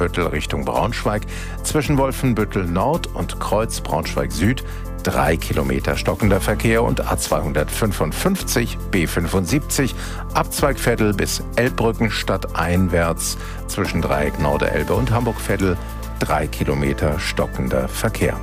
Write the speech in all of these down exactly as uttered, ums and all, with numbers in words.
Wolfenbüttel Richtung Braunschweig, zwischen Wolfenbüttel Nord und Kreuz Braunschweig Süd drei Kilometer stockender Verkehr und A zweihundertfünfundfünfzig, B fünfundsiebzig, Abzweigveddel bis Elbbrücken stadteinwärts zwischen Dreieck Norderelbe und Hamburg-Veddel drei Kilometer stockender Verkehr.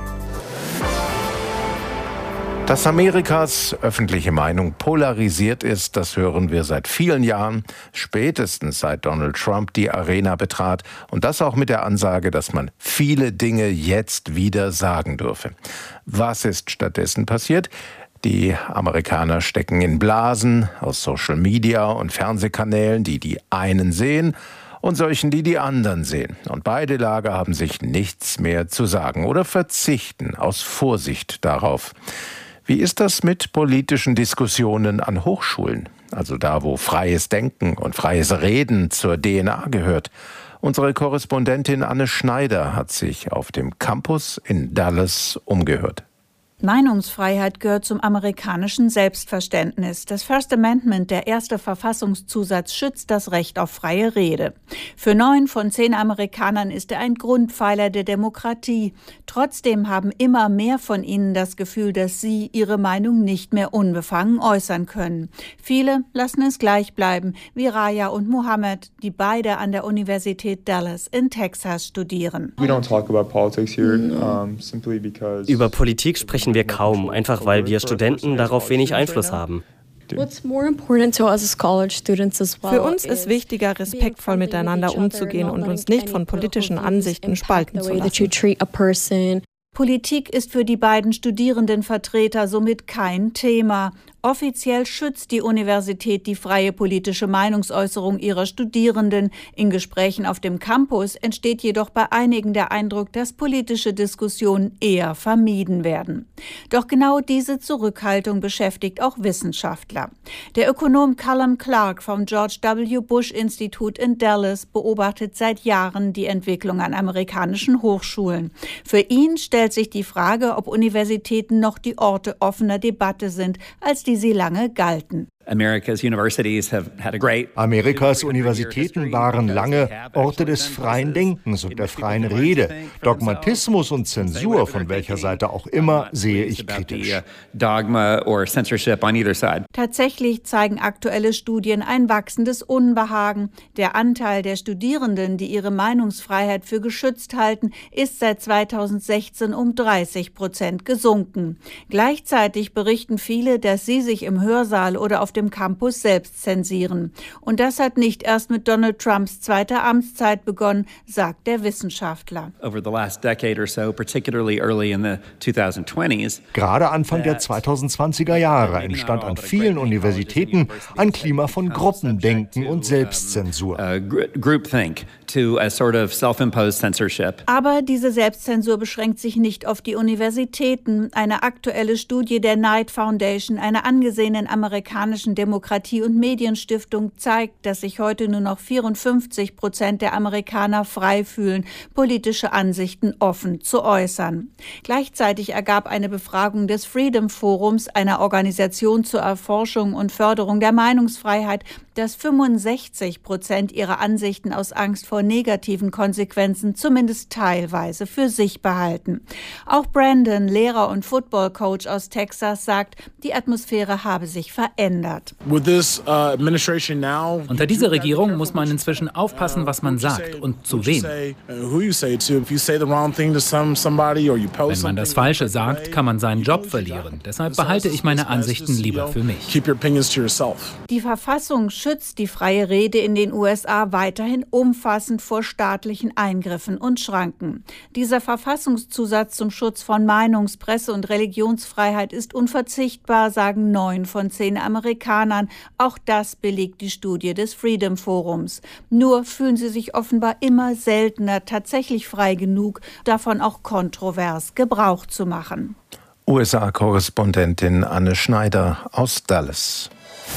Dass Amerikas öffentliche Meinung polarisiert ist, das hören wir seit vielen Jahren, spätestens seit Donald Trump die Arena betrat und das auch mit der Ansage, dass man viele Dinge jetzt wieder sagen dürfe. Was ist stattdessen passiert? Die Amerikaner stecken in Blasen aus Social Media und Fernsehkanälen, die die einen sehen, und solchen, die die anderen sehen. Und beide Lager haben sich nichts mehr zu sagen oder verzichten aus Vorsicht darauf. Wie ist das mit politischen Diskussionen an Hochschulen? Also da, wo freies Denken und freies Reden zur D N A gehört. Unsere Korrespondentin Anne Schneider hat sich auf dem Campus in Dallas umgehört. Meinungsfreiheit gehört zum amerikanischen Selbstverständnis. Das First Amendment, der erste Verfassungszusatz, schützt das Recht auf freie Rede. Für neun von zehn Amerikanern ist er ein Grundpfeiler der Demokratie. Trotzdem haben immer mehr von ihnen das Gefühl, dass sie ihre Meinung nicht mehr unbefangen äußern können. Viele lassen es gleich bleiben, wie Raya und Mohammed, die beide an der Universität Dallas in Texas studieren. We don't talk about politics here, um, simply because Über Politik sprechen wir kaum, einfach weil wir Studenten darauf wenig Einfluss haben. Für uns ist wichtiger, respektvoll miteinander umzugehen und uns nicht von politischen Ansichten spalten zu lassen. Politik ist für die beiden Studierendenvertreter somit kein Thema. Offiziell schützt die Universität die freie politische Meinungsäußerung ihrer Studierenden. In Gesprächen auf dem Campus entsteht jedoch bei einigen der Eindruck, dass politische Diskussionen eher vermieden werden. Doch genau diese Zurückhaltung beschäftigt auch Wissenschaftler. Der Ökonom Callum Clark vom George W. Bush Institut in Dallas beobachtet seit Jahren die Entwicklung an amerikanischen Hochschulen. Für ihn stellt sich die Frage, ob Universitäten noch die Orte offener Debatte sind, als die sie lange galten. Amerikas Universitäten waren lange Orte des freien Denkens und der freien Rede. Dogmatismus und Zensur, von welcher Seite auch immer, sehe ich kritisch. Tatsächlich zeigen aktuelle Studien ein wachsendes Unbehagen. Der Anteil der Studierenden, die ihre Meinungsfreiheit für geschützt halten, ist seit zweitausendsechzehn um dreißig Prozent gesunken. Gleichzeitig berichten viele, dass sie sich im Hörsaal oder auf dem Campus selbst zensieren. Und das hat nicht erst mit Donald Trumps zweiter Amtszeit begonnen, sagt der Wissenschaftler. Gerade Anfang der zweitausendzwanziger Jahre entstand an vielen Universitäten ein Klima von Gruppendenken und Selbstzensur. Aber diese Selbstzensur beschränkt sich nicht auf die Universitäten. Eine aktuelle Studie der Knight Foundation, einer angesehenen amerikanischen Demokratie- und Medienstiftung, zeigt, dass sich heute nur noch vierundfünfzig Prozent der Amerikaner frei fühlen, politische Ansichten offen zu äußern. Gleichzeitig ergab eine Befragung des Freedom Forums, einer Organisation zur Erforschung und Förderung der Meinungsfreiheit, dass fünfundsechzig Prozent ihrer Ansichten aus Angst vor negativen Konsequenzen zumindest teilweise für sich behalten. Auch Brandon, Lehrer und Footballcoach aus Texas, sagt, die Atmosphäre habe sich verändert. Unter dieser Regierung muss man inzwischen aufpassen, was man sagt und zu wem. Wenn man das Falsche sagt, kann man seinen Job verlieren. Deshalb behalte ich meine Ansichten lieber für mich. Die Verfassung schützt die freie Rede in den U S A weiterhin umfassend vor staatlichen Eingriffen und Schranken. Dieser Verfassungszusatz zum Schutz von Meinungs-, Presse- und Religionsfreiheit ist unverzichtbar, sagen neun von zehn Amerikanern. Auch das belegt die Studie des Freedom Forums. Nur fühlen sie sich offenbar immer seltener tatsächlich frei genug, davon auch kontrovers Gebrauch zu machen. U S A-Korrespondentin Anne Schneider aus Dallas.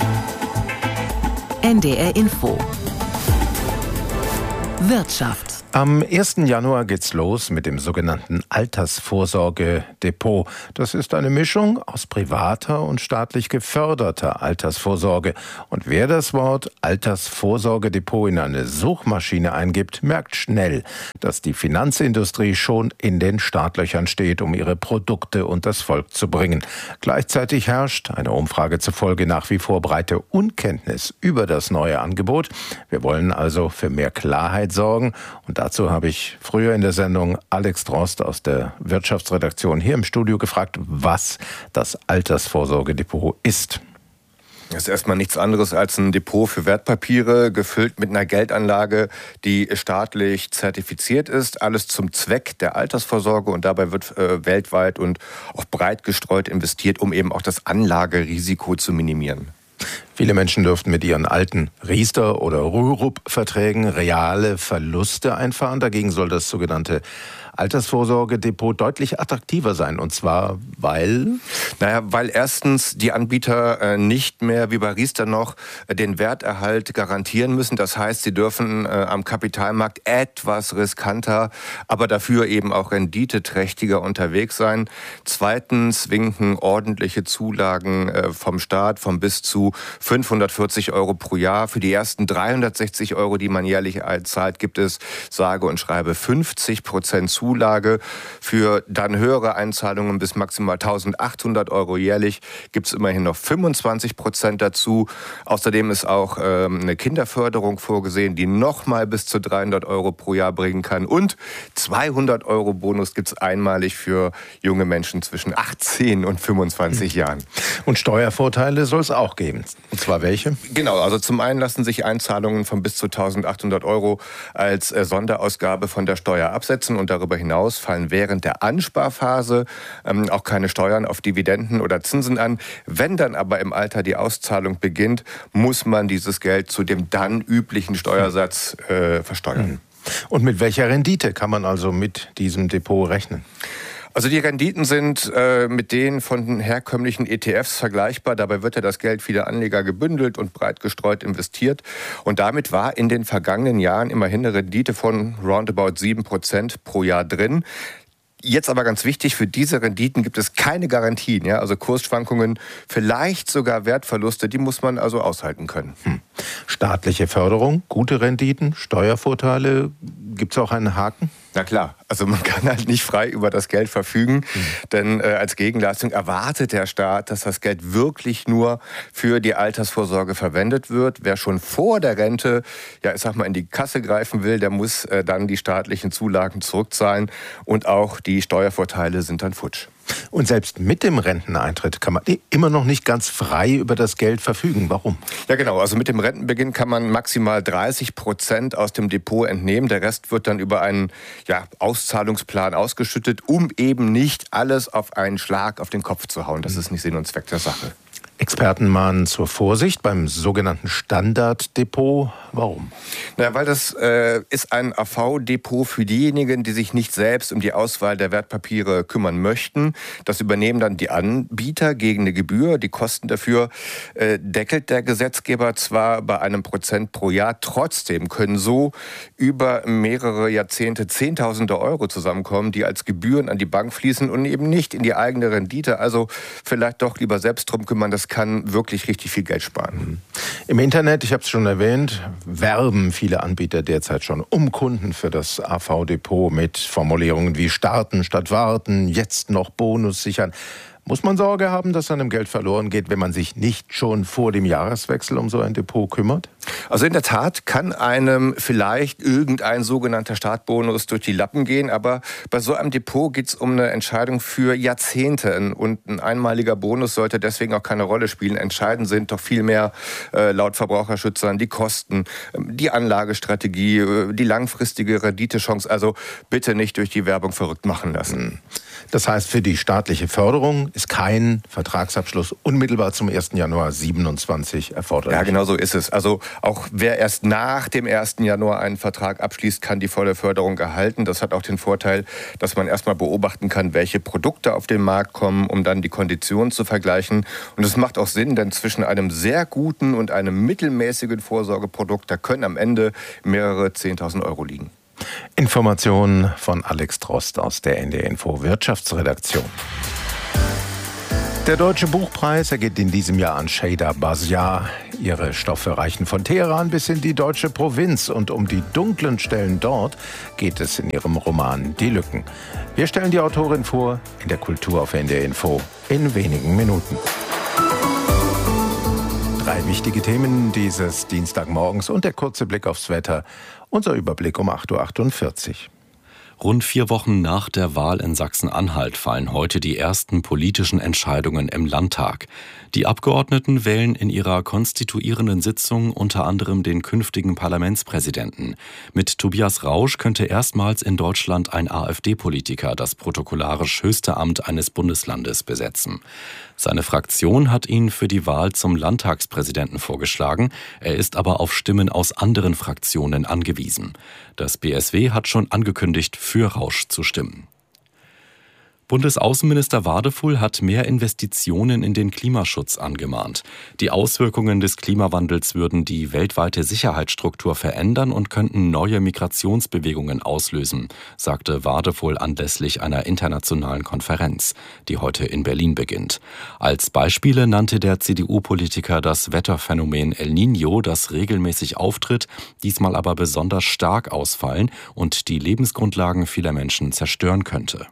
N D R Info. Wirtschaft. Am ersten Januar geht's los mit dem sogenannten Altersvorsorgedepot. Das ist eine Mischung aus privater und staatlich geförderter Altersvorsorge. Und wer das Wort Altersvorsorgedepot in eine Suchmaschine eingibt, merkt schnell, dass die Finanzindustrie schon in den Startlöchern steht, um ihre Produkte unters Volk zu bringen. Gleichzeitig herrscht, einer Umfrage zufolge, nach wie vor breite Unkenntnis über das neue Angebot. Wir wollen also für mehr Klarheit sorgen und dazu habe ich früher in der Sendung Alex Drost aus der Wirtschaftsredaktion hier im Studio gefragt, was das Altersvorsorgedepot ist. Das ist erstmal nichts anderes als ein Depot für Wertpapiere, gefüllt mit einer Geldanlage, die staatlich zertifiziert ist. Alles zum Zweck der Altersvorsorge und dabei wird äh, weltweit und auch breit gestreut investiert, um eben auch das Anlagerisiko zu minimieren. Viele Menschen dürften mit ihren alten Riester- oder Rürup-Verträgen reale Verluste einfahren. Dagegen soll das sogenannte Altersvorsorgedepot deutlich attraktiver sein. Und zwar, weil? Naja, weil erstens die Anbieter äh, nicht mehr wie bei Riester noch äh, den Werterhalt garantieren müssen. Das heißt, sie dürfen äh, am Kapitalmarkt etwas riskanter, aber dafür eben auch renditeträchtiger unterwegs sein. Zweitens winken ordentliche Zulagen äh, vom Staat von bis zu fünfhundertvierzig Euro pro Jahr. Für die ersten dreihundertsechzig Euro, die man jährlich zahlt, gibt es sage und schreibe fünfzig Prozent Zulage. Zulage. Für dann höhere Einzahlungen bis maximal eintausendachthundert Euro jährlich gibt es immerhin noch fünfundzwanzig Prozent dazu. Außerdem ist auch ähm, eine Kinderförderung vorgesehen, die nochmal bis zu dreihundert Euro pro Jahr bringen kann. Und zweihundert Euro Bonus gibt es einmalig für junge Menschen zwischen achtzehn und fünfundzwanzig Jahren. Und Steuervorteile soll es auch geben. Und zwar welche? Genau, also zum einen lassen sich Einzahlungen von bis zu eintausendachthundert Euro als äh, Sonderausgabe von der Steuer absetzen und darüber hinaus fallen während der Ansparphase ähm, auch keine Steuern auf Dividenden oder Zinsen an. Wenn dann aber im Alter die Auszahlung beginnt, muss man dieses Geld zu dem dann üblichen Steuersatz äh, versteuern. Und mit welcher Rendite kann man also mit diesem Depot rechnen? Also die Renditen sind äh, mit denen von den herkömmlichen E T Fs vergleichbar. Dabei wird ja das Geld vieler Anleger gebündelt und breit gestreut investiert. Und damit war in den vergangenen Jahren immerhin eine Rendite von roundabout sieben Prozent pro Jahr drin. Jetzt aber ganz wichtig, für diese Renditen gibt es keine Garantien. Ja? Also Kursschwankungen, vielleicht sogar Wertverluste, die muss man also aushalten können. Hm. Staatliche Förderung, gute Renditen, Steuervorteile, gibt es auch einen Haken? Na klar, also man kann halt nicht frei über das Geld verfügen, mhm. denn äh, als Gegenleistung erwartet der Staat, dass das Geld wirklich nur für die Altersvorsorge verwendet wird. Wer schon vor der Rente, ja ich sag mal, in die Kasse greifen will, der muss äh, dann die staatlichen Zulagen zurückzahlen und auch die Steuervorteile sind dann futsch. Und selbst mit dem Renteneintritt kann man immer noch nicht ganz frei über das Geld verfügen. Warum? Ja genau, also mit dem Rentenbeginn kann man maximal dreißig Prozent aus dem Depot entnehmen. Der Rest wird dann über einen ja, Auszahlungsplan ausgeschüttet, um eben nicht alles auf einen Schlag auf den Kopf zu hauen. Das ist nicht Sinn und Zweck der Sache. Experten mahnen zur Vorsicht beim sogenannten Standarddepot. Warum? Na, weil das äh, ist ein A V-Depot für diejenigen, die sich nicht selbst um die Auswahl der Wertpapiere kümmern möchten. Das übernehmen dann die Anbieter gegen eine Gebühr. Die Kosten dafür äh, deckelt der Gesetzgeber zwar bei einem Prozent pro Jahr. Trotzdem können so über mehrere Jahrzehnte Zehntausende Euro zusammenkommen, die als Gebühren an die Bank fließen und eben nicht in die eigene Rendite. Also vielleicht doch lieber selbst drum kümmern. Das kann wirklich richtig viel Geld sparen. Im Internet, ich habe es schon erwähnt, werben viele Anbieter derzeit schon um Kunden für das A V-Depot mit Formulierungen wie starten statt warten, jetzt noch Bonus sichern. Muss man Sorge haben, dass einem Geld verloren geht, wenn man sich nicht schon vor dem Jahreswechsel um so ein Depot kümmert? Also in der Tat kann einem vielleicht irgendein sogenannter Startbonus durch die Lappen gehen, aber bei so einem Depot geht es um eine Entscheidung für Jahrzehnte und ein einmaliger Bonus sollte deswegen auch keine Rolle spielen. Entscheidend sind doch vielmehr äh, laut Verbraucherschützern die Kosten, die Anlagestrategie, die langfristige Renditechance. Also bitte nicht durch die Werbung verrückt machen lassen. Das heißt, für die staatliche Förderung ist kein Vertragsabschluss unmittelbar zum ersten Januar siebenundzwanzig erforderlich. Ja, genau so ist es. Also auch wer erst nach dem ersten Januar einen Vertrag abschließt, kann die volle Förderung erhalten. Das hat auch den Vorteil, dass man erstmal beobachten kann, welche Produkte auf den Markt kommen, um dann die Konditionen zu vergleichen. Und es macht auch Sinn, denn zwischen einem sehr guten und einem mittelmäßigen Vorsorgeprodukt, da können am Ende mehrere zehntausend Euro liegen. Informationen von Alex Drost aus der N D R Info Wirtschaftsredaktion. Der Deutsche Buchpreis ergeht in diesem Jahr an Shada Basiar. Ihre Stoffe reichen von Teheran bis in die deutsche Provinz. Und um die dunklen Stellen dort geht es in ihrem Roman Die Lücken. Wir stellen die Autorin vor in der Kultur auf N D R Info in wenigen Minuten. Drei wichtige Themen dieses Dienstagmorgens und der kurze Blick aufs Wetter. Unser Überblick um acht Uhr achtundvierzig. Rund vier Wochen nach der Wahl in Sachsen-Anhalt fallen heute die ersten politischen Entscheidungen im Landtag. Die Abgeordneten wählen in ihrer konstituierenden Sitzung unter anderem den künftigen Parlamentspräsidenten. Mit Tobias Rausch könnte erstmals in Deutschland ein AfD-Politiker das protokollarisch höchste Amt eines Bundeslandes besetzen. Seine Fraktion hat ihn für die Wahl zum Landtagspräsidenten vorgeschlagen. Er ist aber auf Stimmen aus anderen Fraktionen angewiesen. Das B S W hat schon angekündigt, für Rausch zu stimmen. Bundesaußenminister Wadefuhl hat mehr Investitionen in den Klimaschutz angemahnt. Die Auswirkungen des Klimawandels würden die weltweite Sicherheitsstruktur verändern und könnten neue Migrationsbewegungen auslösen, sagte Wadefuhl anlässlich einer internationalen Konferenz, die heute in Berlin beginnt. Als Beispiele nannte der C D U-Politiker das Wetterphänomen El Niño, das regelmäßig auftritt, diesmal aber besonders stark ausfallen und die Lebensgrundlagen vieler Menschen zerstören könnte.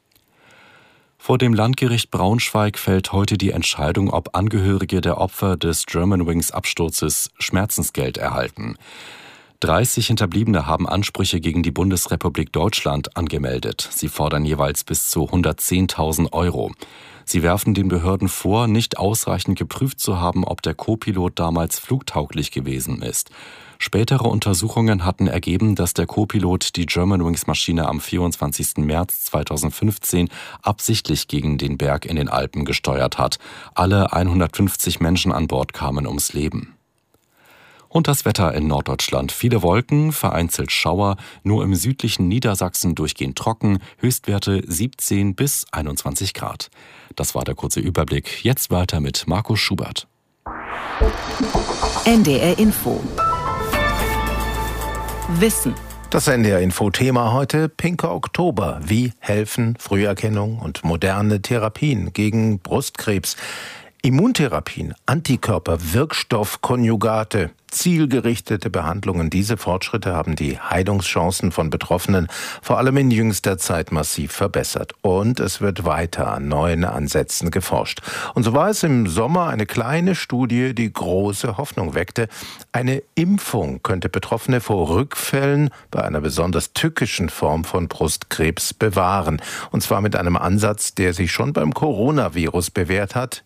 Vor dem Landgericht Braunschweig fällt heute die Entscheidung, ob Angehörige der Opfer des Germanwings-Absturzes Schmerzensgeld erhalten. dreißig Hinterbliebene haben Ansprüche gegen die Bundesrepublik Deutschland angemeldet. Sie fordern jeweils bis zu hundertzehntausend Euro. Sie werfen den Behörden vor, nicht ausreichend geprüft zu haben, ob der Co-Pilot damals flugtauglich gewesen ist. Spätere Untersuchungen hatten ergeben, dass der Co-Pilot die Germanwings-Maschine am vierundzwanzigsten März zweitausendfünfzehn absichtlich gegen den Berg in den Alpen gesteuert hat. Alle hundertfünfzig Menschen an Bord kamen ums Leben. Und das Wetter in Norddeutschland. Viele Wolken, vereinzelt Schauer, nur im südlichen Niedersachsen durchgehend trocken, Höchstwerte siebzehn bis einundzwanzig Grad. Das war der kurze Überblick. Jetzt weiter mit Markus Schubert. N D R Info. Wissen. Das N D R Info-Thema heute: Pinker Oktober. Wie helfen Früherkennung und moderne Therapien gegen Brustkrebs? Immuntherapien, Antikörper, Wirkstoffkonjugate, zielgerichtete Behandlungen. Diese Fortschritte haben die Heilungschancen von Betroffenen vor allem in jüngster Zeit massiv verbessert. Und es wird weiter an neuen Ansätzen geforscht. Und so war es im Sommer eine kleine Studie, die große Hoffnung weckte. Eine Impfung könnte Betroffene vor Rückfällen bei einer besonders tückischen Form von Brustkrebs bewahren. Und zwar mit einem Ansatz, der sich schon beim Coronavirus bewährt hat: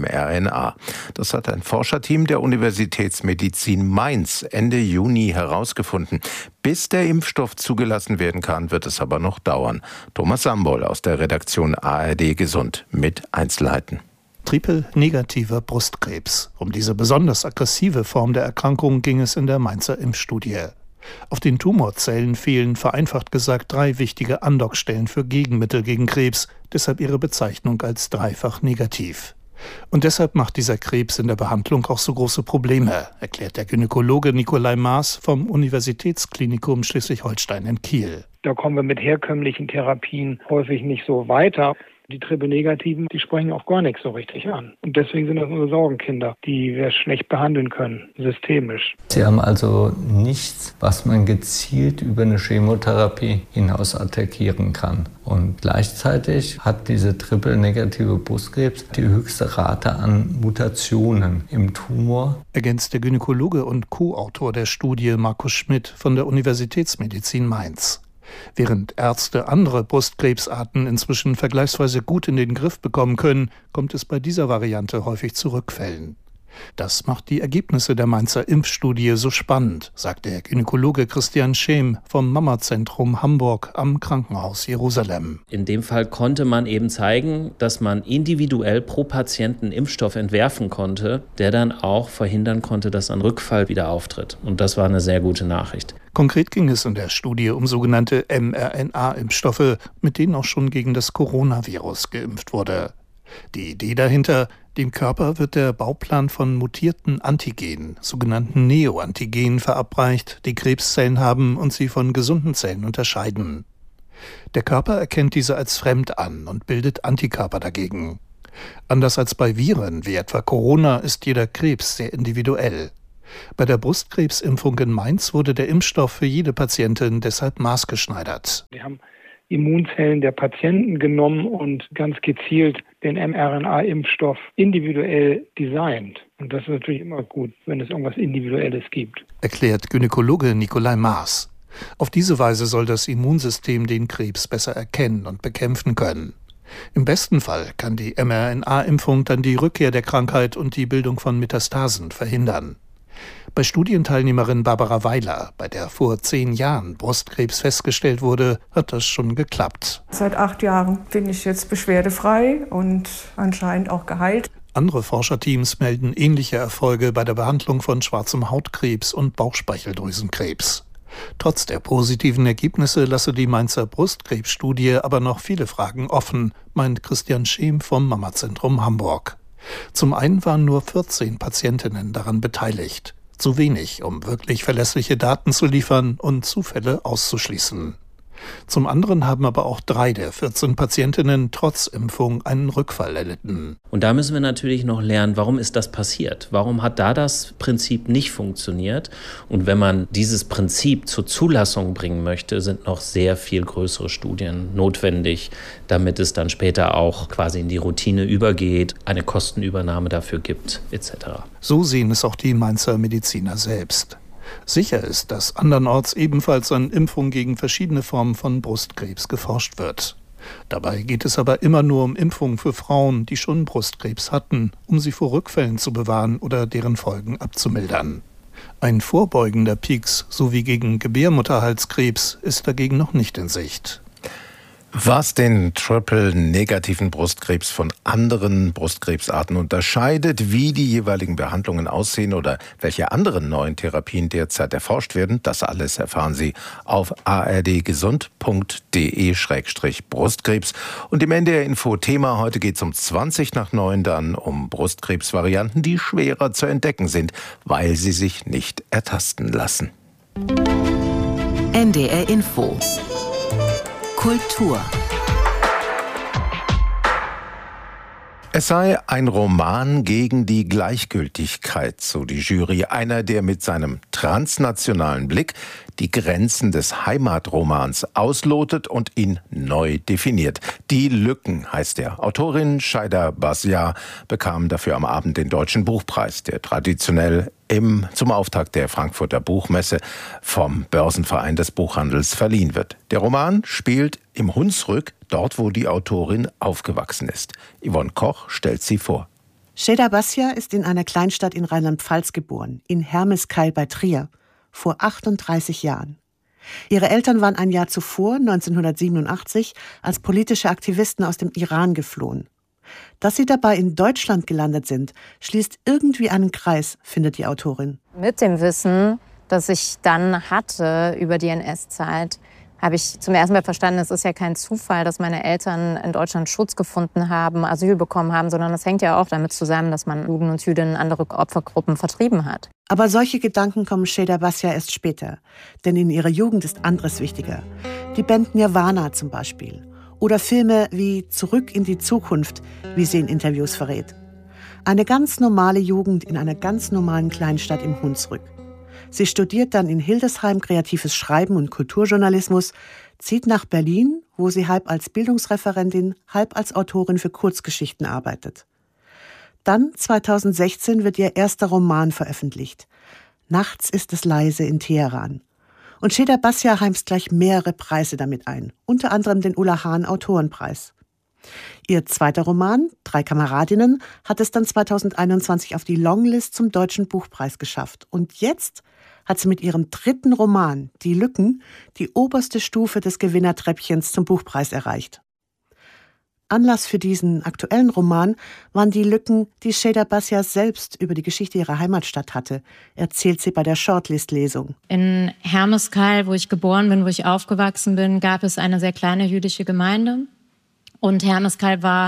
mRNA. Das hat ein Forscherteam der Universitätsmedizin Mainz Ende Juni herausgefunden. Bis der Impfstoff zugelassen werden kann, wird es aber noch dauern. Thomas Sambol aus der Redaktion A R D Gesund mit Einzelheiten. Triple-negativer Brustkrebs. Um diese besonders aggressive Form der Erkrankung ging es in der Mainzer Impfstudie. Auf den Tumorzellen fehlen, vereinfacht gesagt, drei wichtige Andockstellen für Gegenmittel gegen Krebs, deshalb ihre Bezeichnung als dreifach negativ. Und deshalb macht dieser Krebs in der Behandlung auch so große Probleme, erklärt der Gynäkologe Nikolai Maas vom Universitätsklinikum Schleswig-Holstein in Kiel. Da kommen wir mit herkömmlichen Therapien häufig nicht so weiter. Die Triple-Negativen, die sprechen auch gar nichts so richtig an. Und deswegen sind das unsere Sorgenkinder, die wir schlecht behandeln können, systemisch. Sie haben also nichts, was man gezielt über eine Chemotherapie hinaus attackieren kann. Und gleichzeitig hat diese triple-negative Brustkrebs die höchste Rate an Mutationen im Tumor. Ergänzt der Gynäkologe und Co-Autor der Studie Markus Schmidt von der Universitätsmedizin Mainz. Während Ärzte andere Brustkrebsarten inzwischen vergleichsweise gut in den Griff bekommen können, kommt es bei dieser Variante häufig zu Rückfällen. Das macht die Ergebnisse der Mainzer Impfstudie so spannend, sagt der Gynäkologe Christian Schem vom Mama-Zentrum Hamburg am Krankenhaus Jerusalem. In dem Fall konnte man eben zeigen, dass man individuell pro Patienten Impfstoff entwerfen konnte, der dann auch verhindern konnte, dass ein Rückfall wieder auftritt. Und das war eine sehr gute Nachricht. Konkret ging es in der Studie um sogenannte mRNA-Impfstoffe, mit denen auch schon gegen das Coronavirus geimpft wurde. Die Idee dahinter: Dem Körper wird der Bauplan von mutierten Antigenen, sogenannten Neoantigenen, verabreicht, die Krebszellen haben und sie von gesunden Zellen unterscheiden. Der Körper erkennt diese als fremd an und bildet Antikörper dagegen. Anders als bei Viren wie etwa Corona ist jeder Krebs sehr individuell. Bei der Brustkrebsimpfung in Mainz wurde der Impfstoff für jede Patientin deshalb maßgeschneidert. Wir haben Immunzellen der Patienten genommen und ganz gezielt den mRNA-Impfstoff individuell designt. Und das ist natürlich immer gut, wenn es irgendwas Individuelles gibt. Erklärt Gynäkologe Nikolai Maas. Auf diese Weise soll das Immunsystem den Krebs besser erkennen und bekämpfen können. Im besten Fall kann die mRNA-Impfung dann die Rückkehr der Krankheit und die Bildung von Metastasen verhindern. Bei Studienteilnehmerin Barbara Weiler, bei der vor zehn Jahren Brustkrebs festgestellt wurde, hat das schon geklappt. Seit acht Jahren bin ich jetzt beschwerdefrei und anscheinend auch geheilt. Andere Forscherteams melden ähnliche Erfolge bei der Behandlung von schwarzem Hautkrebs und Bauchspeicheldrüsenkrebs. Trotz der positiven Ergebnisse lasse die Mainzer Brustkrebsstudie aber noch viele Fragen offen, meint Christian Scheem vom Mama-Zentrum Hamburg. Zum einen waren nur vierzehn Patientinnen daran beteiligt. Zu wenig, um wirklich verlässliche Daten zu liefern und Zufälle auszuschließen. Zum anderen haben aber auch drei der vierzehn Patientinnen trotz Impfung einen Rückfall erlitten. Und da müssen wir natürlich noch lernen, warum ist das passiert? Warum hat da das Prinzip nicht funktioniert? Und wenn man dieses Prinzip zur Zulassung bringen möchte, sind noch sehr viel größere Studien notwendig, damit es dann später auch quasi in die Routine übergeht, eine Kostenübernahme dafür gibt, et cetera. So sehen es auch die Mainzer Mediziner selbst. Sicher ist, dass andernorts ebenfalls an Impfungen gegen verschiedene Formen von Brustkrebs geforscht wird. Dabei geht es aber immer nur um Impfungen für Frauen, die schon Brustkrebs hatten, um sie vor Rückfällen zu bewahren oder deren Folgen abzumildern. Ein vorbeugender Pieks sowie gegen Gebärmutterhalskrebs ist dagegen noch nicht in Sicht. Was den triple-negativen Brustkrebs von anderen Brustkrebsarten unterscheidet, wie die jeweiligen Behandlungen aussehen oder welche anderen neuen Therapien derzeit erforscht werden, das alles erfahren Sie auf a r d gesund punkt d e Schrägstrich Brustkrebs. Und im N D R-Info-Thema heute geht es um zwanzig nach neun dann um Brustkrebsvarianten, die schwerer zu entdecken sind, weil sie sich nicht ertasten lassen. N D R-Info Kultur. Es sei ein Roman gegen die Gleichgültigkeit, so die Jury. Einer, der mit seinem transnationalen Blick die Grenzen des Heimatromans auslotet und ihn neu definiert. Die Lücken heißt er. Autorin Sheyda Bhasia bekam dafür am Abend den Deutschen Buchpreis, der traditionell im, zum Auftakt der Frankfurter Buchmesse vom Börsenverein des Buchhandels verliehen wird. Der Roman spielt im Hunsrück, dort wo die Autorin aufgewachsen ist. Yvonne Koch stellt sie vor. Sheyda Bhasia ist in einer Kleinstadt in Rheinland-Pfalz geboren, in Hermeskeil bei Trier, vor achtunddreißig Jahren. Ihre Eltern waren ein Jahr zuvor, neunzehnhundertsiebenundachtzig, als politische Aktivisten aus dem Iran geflohen. Dass sie dabei in Deutschland gelandet sind, schließt irgendwie einen Kreis, findet die Autorin. Mit dem Wissen, das ich dann hatte über die N S-Zeit, habe ich zum ersten Mal verstanden, es ist ja kein Zufall, dass meine Eltern in Deutschland Schutz gefunden haben, Asyl bekommen haben, sondern es hängt ja auch damit zusammen, dass man Juden und Jüdinnen andere Opfergruppen vertrieben hat. Aber solche Gedanken kommen Sheyda Bhasia erst später. Denn in ihrer Jugend ist anderes wichtiger. Die Band Nirvana zum Beispiel. Oder Filme wie Zurück in die Zukunft, wie sie in Interviews verrät. Eine ganz normale Jugend in einer ganz normalen Kleinstadt im Hunsrück. Sie studiert dann in Hildesheim kreatives Schreiben und Kulturjournalismus, zieht nach Berlin, wo sie halb als Bildungsreferentin, halb als Autorin für Kurzgeschichten arbeitet. Dann, zweitausendsechzehn, wird ihr erster Roman veröffentlicht. Nachts ist es leise in Teheran. Und Sheyda Bhasia heimst gleich mehrere Preise damit ein, unter anderem den Ulla Hahn Autorenpreis. Ihr zweiter Roman, Drei Kameradinnen, hat es dann zweitausendeinundzwanzig auf die Longlist zum Deutschen Buchpreis geschafft. Und jetzt hat sie mit ihrem dritten Roman, Die Lücken, die oberste Stufe des Gewinnertreppchens zum Buchpreis erreicht. Anlass für diesen aktuellen Roman waren die Lücken, die Sheyda Bhasia selbst über die Geschichte ihrer Heimatstadt hatte, erzählt sie bei der Shortlist-Lesung. In Hermeskeil, wo ich geboren bin, wo ich aufgewachsen bin, gab es eine sehr kleine jüdische Gemeinde. Und Hermeskeil war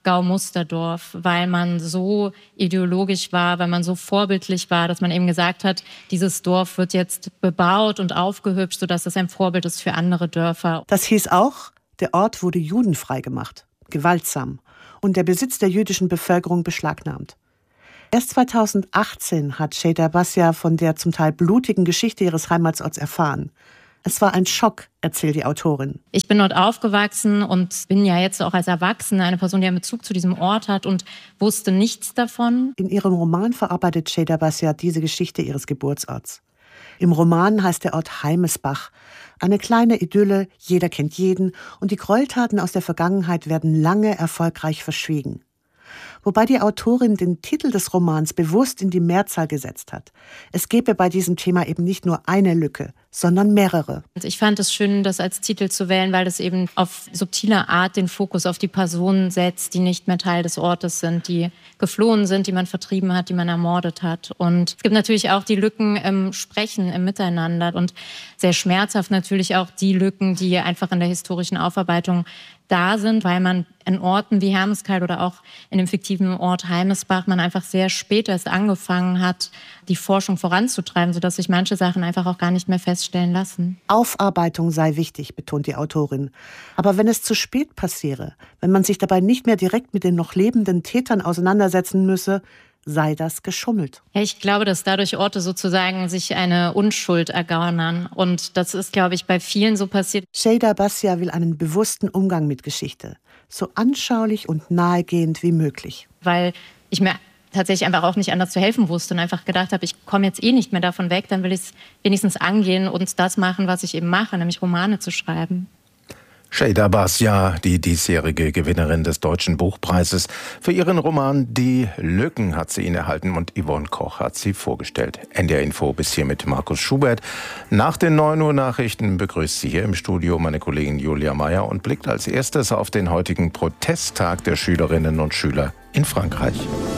Gau-Musterdorf, weil man so ideologisch war, weil man so vorbildlich war, dass man eben gesagt hat, dieses Dorf wird jetzt bebaut und aufgehübscht, sodass es ein Vorbild ist für andere Dörfer. Das hieß auch, der Ort wurde judenfrei gemacht, gewaltsam, und der Besitz der jüdischen Bevölkerung beschlagnahmt. Erst zweitausendachtzehn hat Sheyda Bassia von der zum Teil blutigen Geschichte ihres Heimatsorts erfahren. Es war ein Schock, erzählt die Autorin. Ich bin dort aufgewachsen und bin ja jetzt auch als Erwachsene eine Person, die einen Bezug zu diesem Ort hat und wusste nichts davon. In ihrem Roman verarbeitet Sheyda Bassia diese Geschichte ihres Geburtsorts. Im Roman heißt der Ort Heimesbach. Eine kleine Idylle, jeder kennt jeden, und die Gräueltaten aus der Vergangenheit werden lange erfolgreich verschwiegen. Wobei die Autorin den Titel des Romans bewusst in die Mehrzahl gesetzt hat. Es gäbe bei diesem Thema eben nicht nur eine Lücke, sondern mehrere. Ich fand es schön, das als Titel zu wählen, weil es eben auf subtile Art den Fokus auf die Personen setzt, die nicht mehr Teil des Ortes sind, die geflohen sind, die man vertrieben hat, die man ermordet hat. Und es gibt natürlich auch die Lücken im Sprechen, im Miteinander und sehr schmerzhaft natürlich auch die Lücken, die einfach in der historischen Aufarbeitung da sind, weil man in Orten wie Hermeskeil oder auch in dem fiktiven Ort Heimesbach man einfach sehr spät erst angefangen hat, die Forschung voranzutreiben, sodass sich manche Sachen einfach auch gar nicht mehr feststellen lassen. Aufarbeitung sei wichtig, betont die Autorin. Aber wenn es zu spät passiere, wenn man sich dabei nicht mehr direkt mit den noch lebenden Tätern auseinandersetzen müsse, sei das geschummelt. Ja, ich glaube, dass dadurch Orte sozusagen sich eine Unschuld ergaunern. Und das ist, glaube ich, bei vielen so passiert. Sheyda Bassia will einen bewussten Umgang mit Geschichte. So anschaulich und nahegehend wie möglich. Weil ich mir tatsächlich einfach auch nicht anders zu helfen wusste und einfach gedacht habe, ich komme jetzt eh nicht mehr davon weg, dann will ich es wenigstens angehen und das machen, was ich eben mache, nämlich Romane zu schreiben. Sheyda Bassia, die diesjährige Gewinnerin des Deutschen Buchpreises. Für ihren Roman Die Lücken hat sie ihn erhalten und Yvonne Koch hat sie vorgestellt. N D R Info bis hier mit Markus Schubert. Nach den neun Uhr Nachrichten begrüßt sie hier im Studio meine Kollegin Julia Meyer und blickt als erstes auf den heutigen Protesttag der Schülerinnen und Schüler in Frankreich.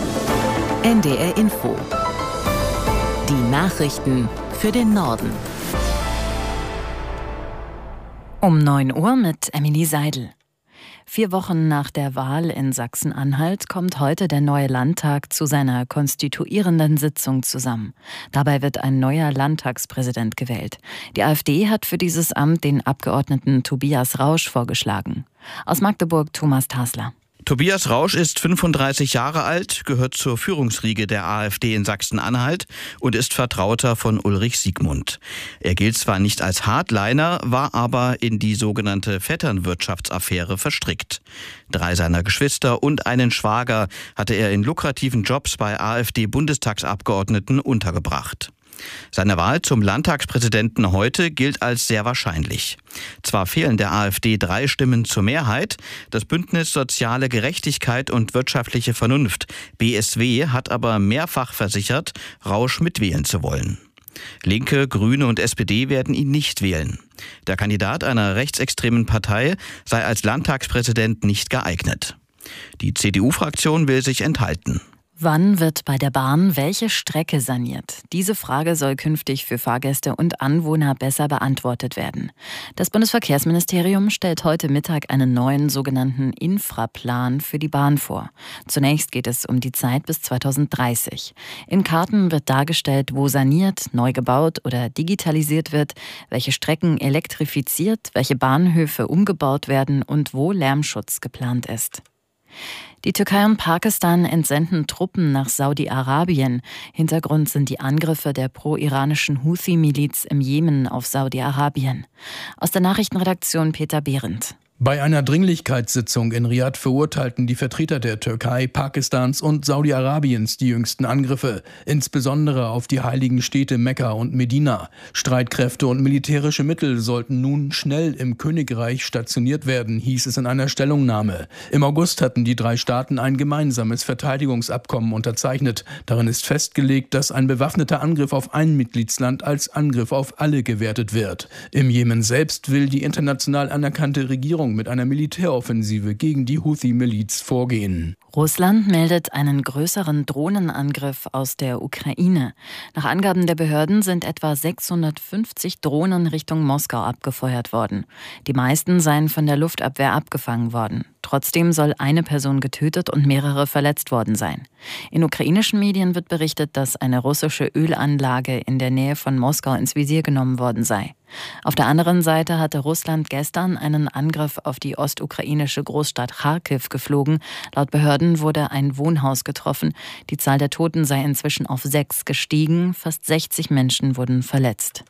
N D R Info. Die Nachrichten für den Norden. Um neun Uhr mit Emily Seidel. Vier Wochen nach der Wahl in Sachsen-Anhalt kommt heute der neue Landtag zu seiner konstituierenden Sitzung zusammen. Dabei wird ein neuer Landtagspräsident gewählt. Die AfD hat für dieses Amt den Abgeordneten Tobias Rausch vorgeschlagen. Aus Magdeburg Thomas Tasler. Tobias Rausch ist fünfunddreißig Jahre alt, gehört zur Führungsriege der AfD in Sachsen-Anhalt und ist Vertrauter von Ulrich Siegmund. Er gilt zwar nicht als Hardliner, war aber in die sogenannte Vetternwirtschaftsaffäre verstrickt. Drei seiner Geschwister und einen Schwager hatte er in lukrativen Jobs bei AfD-Bundestagsabgeordneten untergebracht. Seine Wahl zum Landtagspräsidenten heute gilt als sehr wahrscheinlich. Zwar fehlen der AfD drei Stimmen zur Mehrheit, das Bündnis Soziale Gerechtigkeit und wirtschaftliche Vernunft, B S W, hat aber mehrfach versichert, Rausch mitwählen zu wollen. Linke, Grüne und S P D werden ihn nicht wählen. Der Kandidat einer rechtsextremen Partei sei als Landtagspräsident nicht geeignet. Die C D U-Fraktion will sich enthalten. Wann wird bei der Bahn welche Strecke saniert? Diese Frage soll künftig für Fahrgäste und Anwohner besser beantwortet werden. Das Bundesverkehrsministerium stellt heute Mittag einen neuen sogenannten Infraplan für die Bahn vor. Zunächst geht es um die Zeit bis zweitausenddreißig. In Karten wird dargestellt, wo saniert, neu gebaut oder digitalisiert wird, welche Strecken elektrifiziert, welche Bahnhöfe umgebaut werden und wo Lärmschutz geplant ist. Die Türkei und Pakistan entsenden Truppen nach Saudi-Arabien. Hintergrund sind die Angriffe der pro-iranischen Houthi-Miliz im Jemen auf Saudi-Arabien. Aus der Nachrichtenredaktion Peter Behrendt. Bei einer Dringlichkeitssitzung in Riad verurteilten die Vertreter der Türkei, Pakistans und Saudi-Arabiens die jüngsten Angriffe, insbesondere auf die heiligen Städte Mekka und Medina. Streitkräfte und militärische Mittel sollten nun schnell im Königreich stationiert werden, hieß es in einer Stellungnahme. Im August hatten die drei Staaten ein gemeinsames Verteidigungsabkommen unterzeichnet. Darin ist festgelegt, dass ein bewaffneter Angriff auf ein Mitgliedsland als Angriff auf alle gewertet wird. Im Jemen selbst will die international anerkannte Regierung Regierung mit einer Militäroffensive gegen die Houthi-Miliz vorgehen. Russland meldet einen größeren Drohnenangriff aus der Ukraine. Nach Angaben der Behörden sind etwa sechshundertfünfzig Drohnen Richtung Moskau abgefeuert worden. Die meisten seien von der Luftabwehr abgefangen worden. Trotzdem soll eine Person getötet und mehrere verletzt worden sein. In ukrainischen Medien wird berichtet, dass eine russische Ölanlage in der Nähe von Moskau ins Visier genommen worden sei. Auf der anderen Seite hatte Russland gestern einen Angriff auf die ostukrainische Großstadt Charkiw geflogen. Laut Behörden wurde ein Wohnhaus getroffen. Die Zahl der Toten sei inzwischen auf sechs gestiegen. Fast sechzig Menschen wurden verletzt.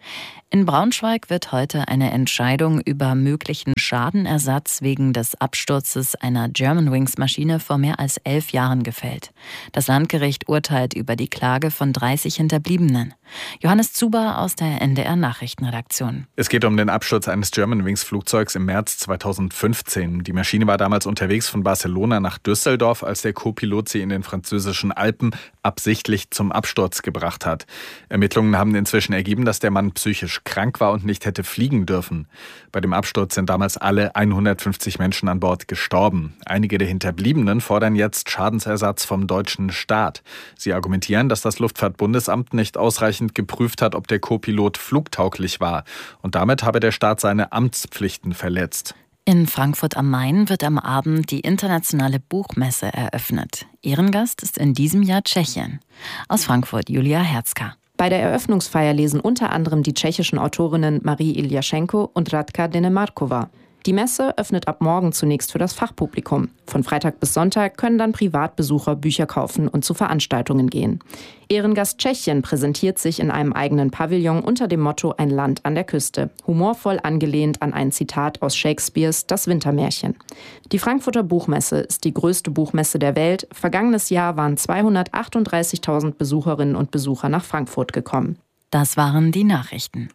In Braunschweig wird heute eine Entscheidung über möglichen Schadenersatz wegen des Absturzes einer Germanwings-Maschine vor mehr als elf Jahren gefällt. Das Landgericht urteilt über die Klage von dreißig Hinterbliebenen. Johannes Zuber aus der N D R-Nachrichtenredaktion. Es geht um den Absturz eines Germanwings-Flugzeugs im März zweitausendfünfzehn. Die Maschine war damals unterwegs von Barcelona nach Düsseldorf, als der Co-Pilot sie in den französischen Alpen absichtlich zum Absturz gebracht hat. Ermittlungen haben inzwischen ergeben, dass der Mann psychisch krank war und nicht hätte fliegen dürfen. Bei dem Absturz sind damals alle hundertfünfzig Menschen an Bord gestorben. Einige der Hinterbliebenen fordern jetzt Schadensersatz vom deutschen Staat. Sie argumentieren, dass das Luftfahrtbundesamt nicht ausreichend geprüft hat, ob der Co-Pilot flugtauglich war. Und damit habe der Staat seine Amtspflichten verletzt. In Frankfurt am Main wird am Abend die internationale Buchmesse eröffnet. Ehrengast ist in diesem Jahr Tschechien. Aus Frankfurt Julia Herzka. Bei der Eröffnungsfeier lesen unter anderem die tschechischen Autorinnen Marie Iljaschenko und Radka Denemarkova. Die Messe öffnet ab morgen zunächst für das Fachpublikum. Von Freitag bis Sonntag können dann Privatbesucher Bücher kaufen und zu Veranstaltungen gehen. Ehrengast Tschechien präsentiert sich in einem eigenen Pavillon unter dem Motto Ein Land an der Küste, humorvoll angelehnt an ein Zitat aus Shakespeares Das Wintermärchen. Die Frankfurter Buchmesse ist die größte Buchmesse der Welt. Vergangenes Jahr waren zweihundertachtunddreißigtausend Besucherinnen und Besucher nach Frankfurt gekommen. Das waren die Nachrichten.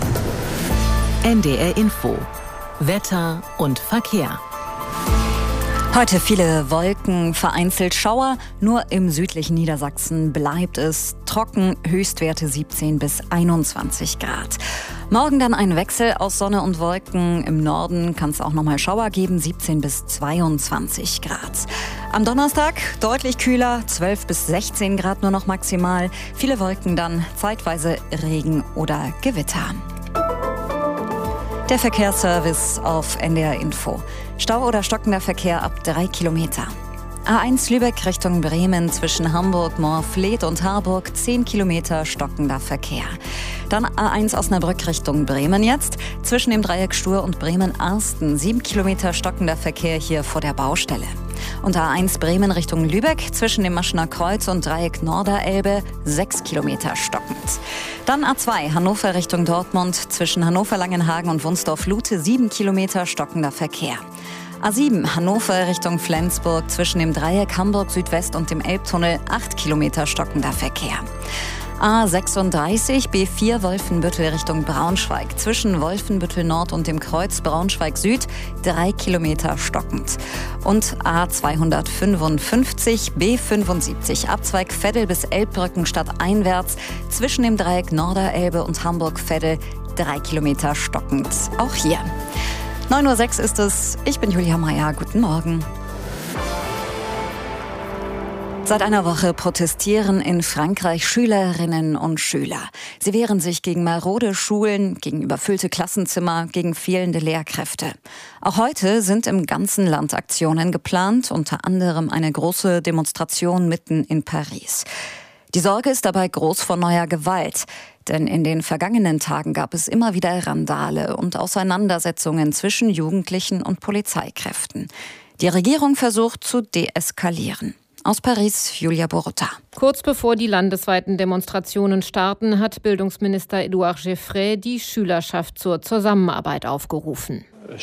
N D R Info. Wetter und Verkehr. Heute viele Wolken, vereinzelt Schauer. Nur im südlichen Niedersachsen bleibt es trocken, Höchstwerte siebzehn bis einundzwanzig Grad. Morgen dann ein Wechsel aus Sonne und Wolken. Im Norden kann es auch nochmal Schauer geben, siebzehn bis zweiundzwanzig Grad. Am Donnerstag deutlich kühler, zwölf bis sechzehn Grad nur noch maximal. Viele Wolken dann, zeitweise Regen oder Gewitter. Der Verkehrsservice auf N D R Info. Stau oder stockender Verkehr ab drei Kilometer. A eins Lübeck Richtung Bremen zwischen Hamburg, Morfleet und Harburg zehn Kilometer stockender Verkehr. Dann A eins Osnabrück Richtung Bremen jetzt. Zwischen dem Dreieck Stur und Bremen-Arsten sieben Kilometer stockender Verkehr hier vor der Baustelle. Und A eins Bremen Richtung Lübeck zwischen dem Maschener Kreuz und Dreieck Norderelbe sechs Kilometer stockend. Dann A zwei Hannover Richtung Dortmund zwischen Hannover-Langenhagen und Wunsdorf-Lute sieben Kilometer stockender Verkehr. A sieben Hannover Richtung Flensburg zwischen dem Dreieck Hamburg Südwest und dem Elbtunnel acht Kilometer stockender Verkehr. A sechsunddreißig B vier Wolfenbüttel Richtung Braunschweig zwischen Wolfenbüttel Nord und dem Kreuz Braunschweig Süd drei Kilometer stockend. Und A zweihundertfünfundfünfzig B fünfundsiebzig Abzweig Veddel bis Elbbrücken stadteinwärts zwischen dem Dreieck Norderelbe und Hamburg-Veddel drei Kilometer stockend. Auch hier. neun Uhr sechs ist es. Ich bin Julia Meyer. Guten Morgen. Seit einer Woche protestieren in Frankreich Schülerinnen und Schüler. Sie wehren sich gegen marode Schulen, gegen überfüllte Klassenzimmer, gegen fehlende Lehrkräfte. Auch heute sind im ganzen Land Aktionen geplant, unter anderem eine große Demonstration mitten in Paris. Die Sorge ist dabei groß vor neuer Gewalt. Denn in den vergangenen Tagen gab es immer wieder Randale und Auseinandersetzungen zwischen Jugendlichen und Polizeikräften. Die Regierung versucht zu deeskalieren. Aus Paris, Julia Borota. Kurz bevor die landesweiten Demonstrationen starten, hat Bildungsminister Edouard Geoffroy die Schülerschaft zur Zusammenarbeit aufgerufen.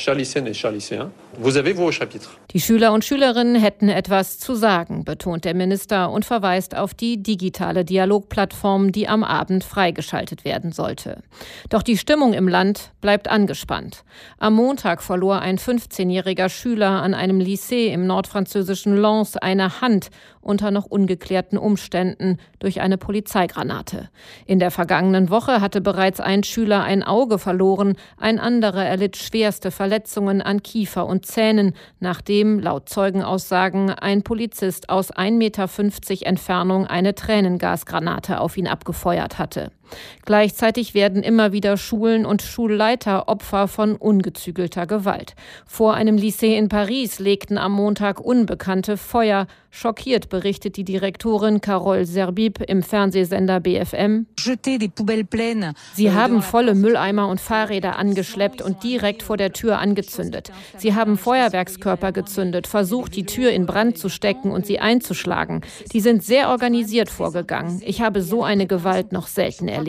Die Schüler und Schülerinnen hätten etwas zu sagen, betont der Minister und verweist auf die digitale Dialogplattform, die am Abend freigeschaltet werden sollte. Doch die Stimmung im Land bleibt angespannt. Am Montag verlor ein fünfzehnjähriger Schüler an einem Lycée im nordfranzösischen Lens eine Hand unter noch ungeklärten Umständen durch eine Polizeigranate. In der vergangenen Woche hatte bereits ein Schüler ein Auge verloren, ein anderer erlitt schwerste Verletzungen an Kiefer und Zähnen, nachdem, laut Zeugenaussagen, ein Polizist aus ein Meter fünfzig Entfernung eine Tränengasgranate auf ihn abgefeuert hatte. Gleichzeitig werden immer wieder Schulen und Schulleiter Opfer von ungezügelter Gewalt. Vor einem Lycée in Paris legten am Montag Unbekannte Feuer. Schockiert berichtet die Direktorin Carole Zerbib im Fernsehsender B F M. Sie haben volle Mülleimer und Fahrräder angeschleppt und direkt vor der Tür angezündet. Sie haben Feuerwerkskörper gezündet, versucht, die Tür in Brand zu stecken und sie einzuschlagen. Die sind sehr organisiert vorgegangen. Ich habe so eine Gewalt noch selten erlebt.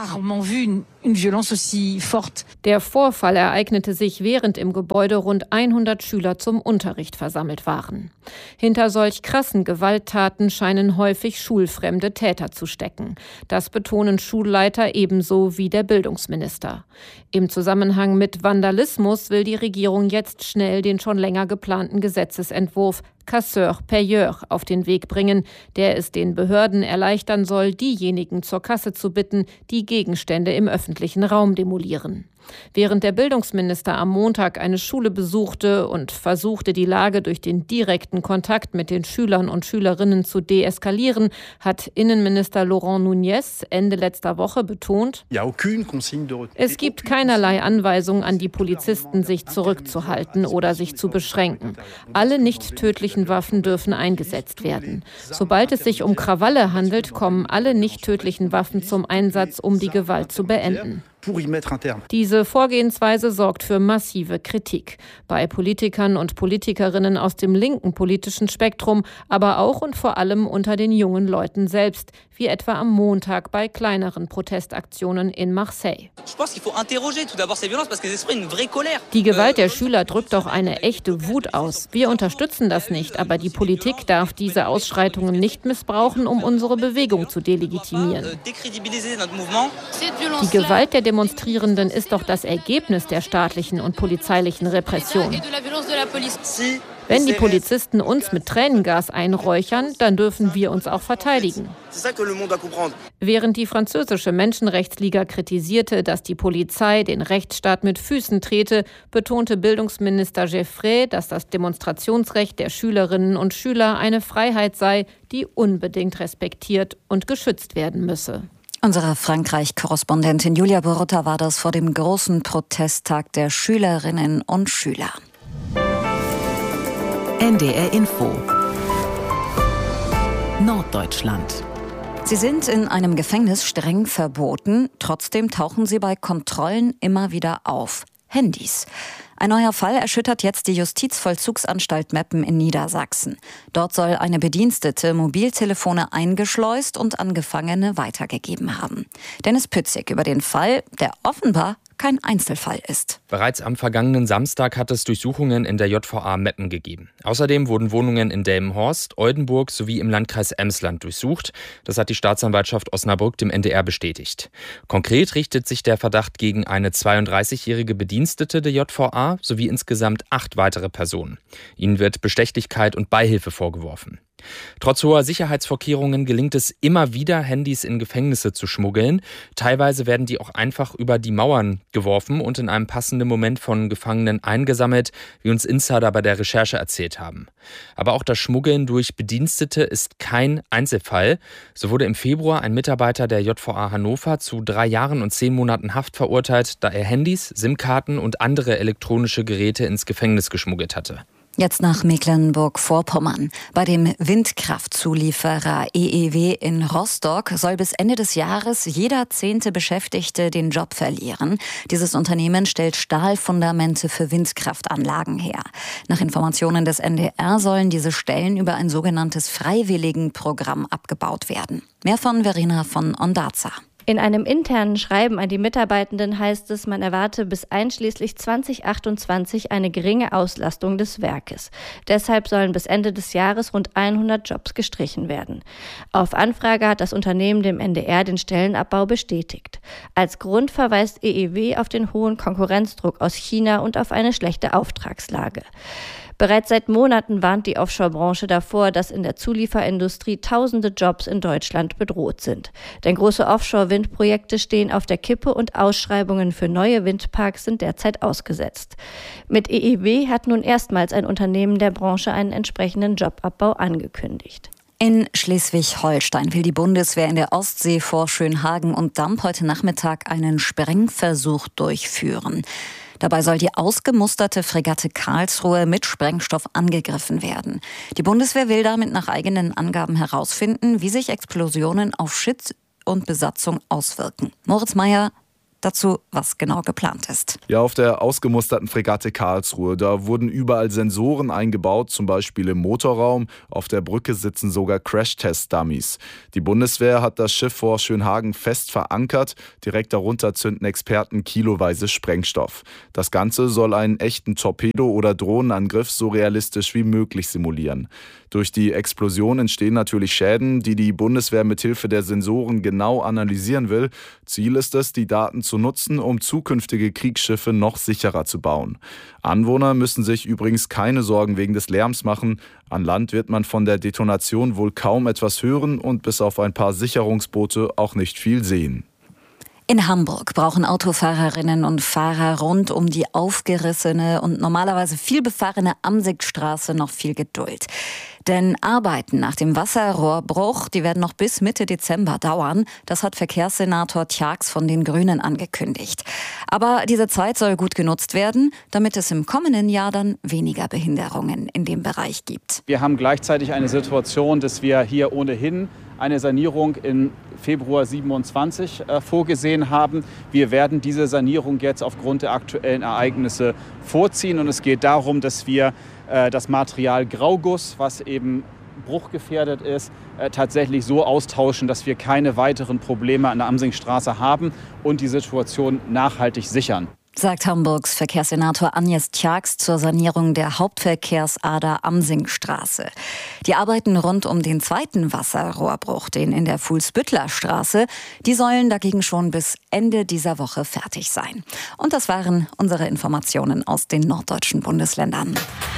Der Vorfall ereignete sich, während im Gebäude rund hundert Schüler zum Unterricht versammelt waren. Hinter solch krassen Gewalttaten scheinen häufig schulfremde Täter zu stecken. Das betonen Schulleiter ebenso wie der Bildungsminister. Im Zusammenhang mit Vandalismus will die Regierung jetzt schnell den schon länger geplanten Gesetzesentwurf Casseur-Payeur auf den Weg bringen, der es den Behörden erleichtern soll, diejenigen zur Kasse zu bitten, die Gegenstände im öffentlichen Raum demolieren. Während der Bildungsminister am Montag eine Schule besuchte und versuchte, die Lage durch den direkten Kontakt mit den Schülern und Schülerinnen zu deeskalieren, hat Innenminister Laurent Nunez Ende letzter Woche betont, es gibt keinerlei Anweisung an die Polizisten, sich zurückzuhalten oder sich zu beschränken. Alle nicht tödlichen Waffen dürfen eingesetzt werden. Sobald es sich um Krawalle handelt, kommen alle nicht tödlichen Waffen zum Einsatz, um die Gewalt zu beenden. Diese Vorgehensweise sorgt für massive Kritik bei Politikern und Politikerinnen aus dem linken politischen Spektrum, aber auch und vor allem unter den jungen Leuten selbst, wie etwa am Montag bei kleineren Protestaktionen in Marseille. Die Gewalt der Schüler drückt doch eine echte Wut aus. Wir unterstützen das nicht, aber die Politik darf diese Ausschreitungen nicht missbrauchen, um unsere Bewegung zu delegitimieren. Die Gewalt der Demonstrierenden ist doch das Ergebnis der staatlichen und polizeilichen Repression. Wenn die Polizisten uns mit Tränengas einräuchern, dann dürfen wir uns auch verteidigen. Während die französische Menschenrechtsliga kritisierte, dass die Polizei den Rechtsstaat mit Füßen trete, betonte Bildungsminister Geffray, dass das Demonstrationsrecht der Schülerinnen und Schüler eine Freiheit sei, die unbedingt respektiert und geschützt werden müsse. Unsere Frankreich-Korrespondentin Julia Borutta war das vor dem großen Protesttag der Schülerinnen und Schüler. N D R Info Norddeutschland. Sie sind in einem Gefängnis streng verboten, trotzdem tauchen sie bei Kontrollen immer wieder auf. Handys. Ein neuer Fall erschüttert jetzt die Justizvollzugsanstalt Meppen in Niedersachsen. Dort soll eine Bedienstete Mobiltelefone eingeschleust und an Gefangene weitergegeben haben. Dennis Pützig über den Fall, der offenbar kein Einzelfall ist. Bereits am vergangenen Samstag hat es Durchsuchungen in der J V A Meppen gegeben. Außerdem wurden Wohnungen in Delmenhorst, Oldenburg sowie im Landkreis Emsland durchsucht. Das hat die Staatsanwaltschaft Osnabrück dem N D R bestätigt. Konkret richtet sich der Verdacht gegen eine zweiunddreißigjährige Bedienstete der J V A sowie insgesamt acht weitere Personen. Ihnen wird Bestechlichkeit und Beihilfe vorgeworfen. Trotz hoher Sicherheitsvorkehrungen gelingt es immer wieder, Handys in Gefängnisse zu schmuggeln. Teilweise werden die auch einfach über die Mauern geworfen und in einem passenden Moment von Gefangenen eingesammelt, wie uns Insider bei der Recherche erzählt haben. Aber auch das Schmuggeln durch Bedienstete ist kein Einzelfall. So wurde im Februar ein Mitarbeiter der J V A Hannover zu drei Jahren und zehn Monaten Haft verurteilt, da er Handys, SIM-Karten und andere elektronische Geräte ins Gefängnis geschmuggelt hatte. Jetzt nach Mecklenburg-Vorpommern. Bei dem Windkraftzulieferer E E W in Rostock soll bis Ende des Jahres jeder zehnte Beschäftigte den Job verlieren. Dieses Unternehmen stellt Stahlfundamente für Windkraftanlagen her. Nach Informationen des N D R sollen diese Stellen über ein sogenanntes Freiwilligenprogramm abgebaut werden. Mehr von Verena von Ondarza. In einem internen Schreiben an die Mitarbeitenden heißt es, man erwarte bis einschließlich zwanzig achtundzwanzig eine geringe Auslastung des Werkes. Deshalb sollen bis Ende des Jahres rund hundert Jobs gestrichen werden. Auf Anfrage hat das Unternehmen dem N D R den Stellenabbau bestätigt. Als Grund verweist E E W auf den hohen Konkurrenzdruck aus China und auf eine schlechte Auftragslage. Bereits seit Monaten warnt die Offshore-Branche davor, dass in der Zulieferindustrie tausende Jobs in Deutschland bedroht sind. Denn große Offshore-Windprojekte stehen auf der Kippe und Ausschreibungen für neue Windparks sind derzeit ausgesetzt. Mit E E W hat nun erstmals ein Unternehmen der Branche einen entsprechenden Jobabbau angekündigt. In Schleswig-Holstein will die Bundeswehr in der Ostsee vor Schönhagen und Damp heute Nachmittag einen Sprengversuch durchführen. Dabei soll die ausgemusterte Fregatte Karlsruhe mit Sprengstoff angegriffen werden. Die Bundeswehr will damit nach eigenen Angaben herausfinden, wie sich Explosionen auf Schiff und Besatzung auswirken. Moritz Meyer dazu, was genau geplant ist. Ja, auf der ausgemusterten Fregatte Karlsruhe, da wurden überall Sensoren eingebaut, zum Beispiel im Motorraum. Auf der Brücke sitzen sogar Crash-Test-Dummies. Die Bundeswehr hat das Schiff vor Schönhagen fest verankert. Direkt darunter zünden Experten kiloweise Sprengstoff. Das Ganze soll einen echten Torpedo- oder Drohnenangriff so realistisch wie möglich simulieren. Durch die Explosion entstehen natürlich Schäden, die die Bundeswehr mithilfe der Sensoren genau analysieren will. Ziel ist es, die Daten zu nutzen, um zukünftige Kriegsschiffe noch sicherer zu bauen. Anwohner müssen sich übrigens keine Sorgen wegen des Lärms machen. An Land wird man von der Detonation wohl kaum etwas hören und bis auf ein paar Sicherungsboote auch nicht viel sehen. In Hamburg brauchen Autofahrerinnen und Fahrer rund um die aufgerissene und normalerweise viel befahrene Amsigstraße noch viel Geduld. Denn Arbeiten nach dem Wasserrohrbruch, die werden noch bis Mitte Dezember dauern. Das hat Verkehrssenator Tjax von den Grünen angekündigt. Aber diese Zeit soll gut genutzt werden, damit es im kommenden Jahr dann weniger Behinderungen in dem Bereich gibt. Wir haben gleichzeitig eine Situation, dass wir hier ohnehin eine Sanierung im Februar siebenundzwanzig äh, vorgesehen haben. Wir werden diese Sanierung jetzt aufgrund der aktuellen Ereignisse vorziehen. Und es geht darum, dass wir äh, das Material Grauguss, was eben bruchgefährdet ist, äh, tatsächlich so austauschen, dass wir keine weiteren Probleme an der Amsingstraße haben und die Situation nachhaltig sichern. Sagt Hamburgs Verkehrssenator Agnes Tjax zur Sanierung der Hauptverkehrsader Amsingstraße. Die Arbeiten rund um den zweiten Wasserrohrbruch, den in der Fuhlsbüttler Straße, die sollen dagegen schon bis Ende dieser Woche fertig sein. Und das waren unsere Informationen aus den norddeutschen Bundesländern.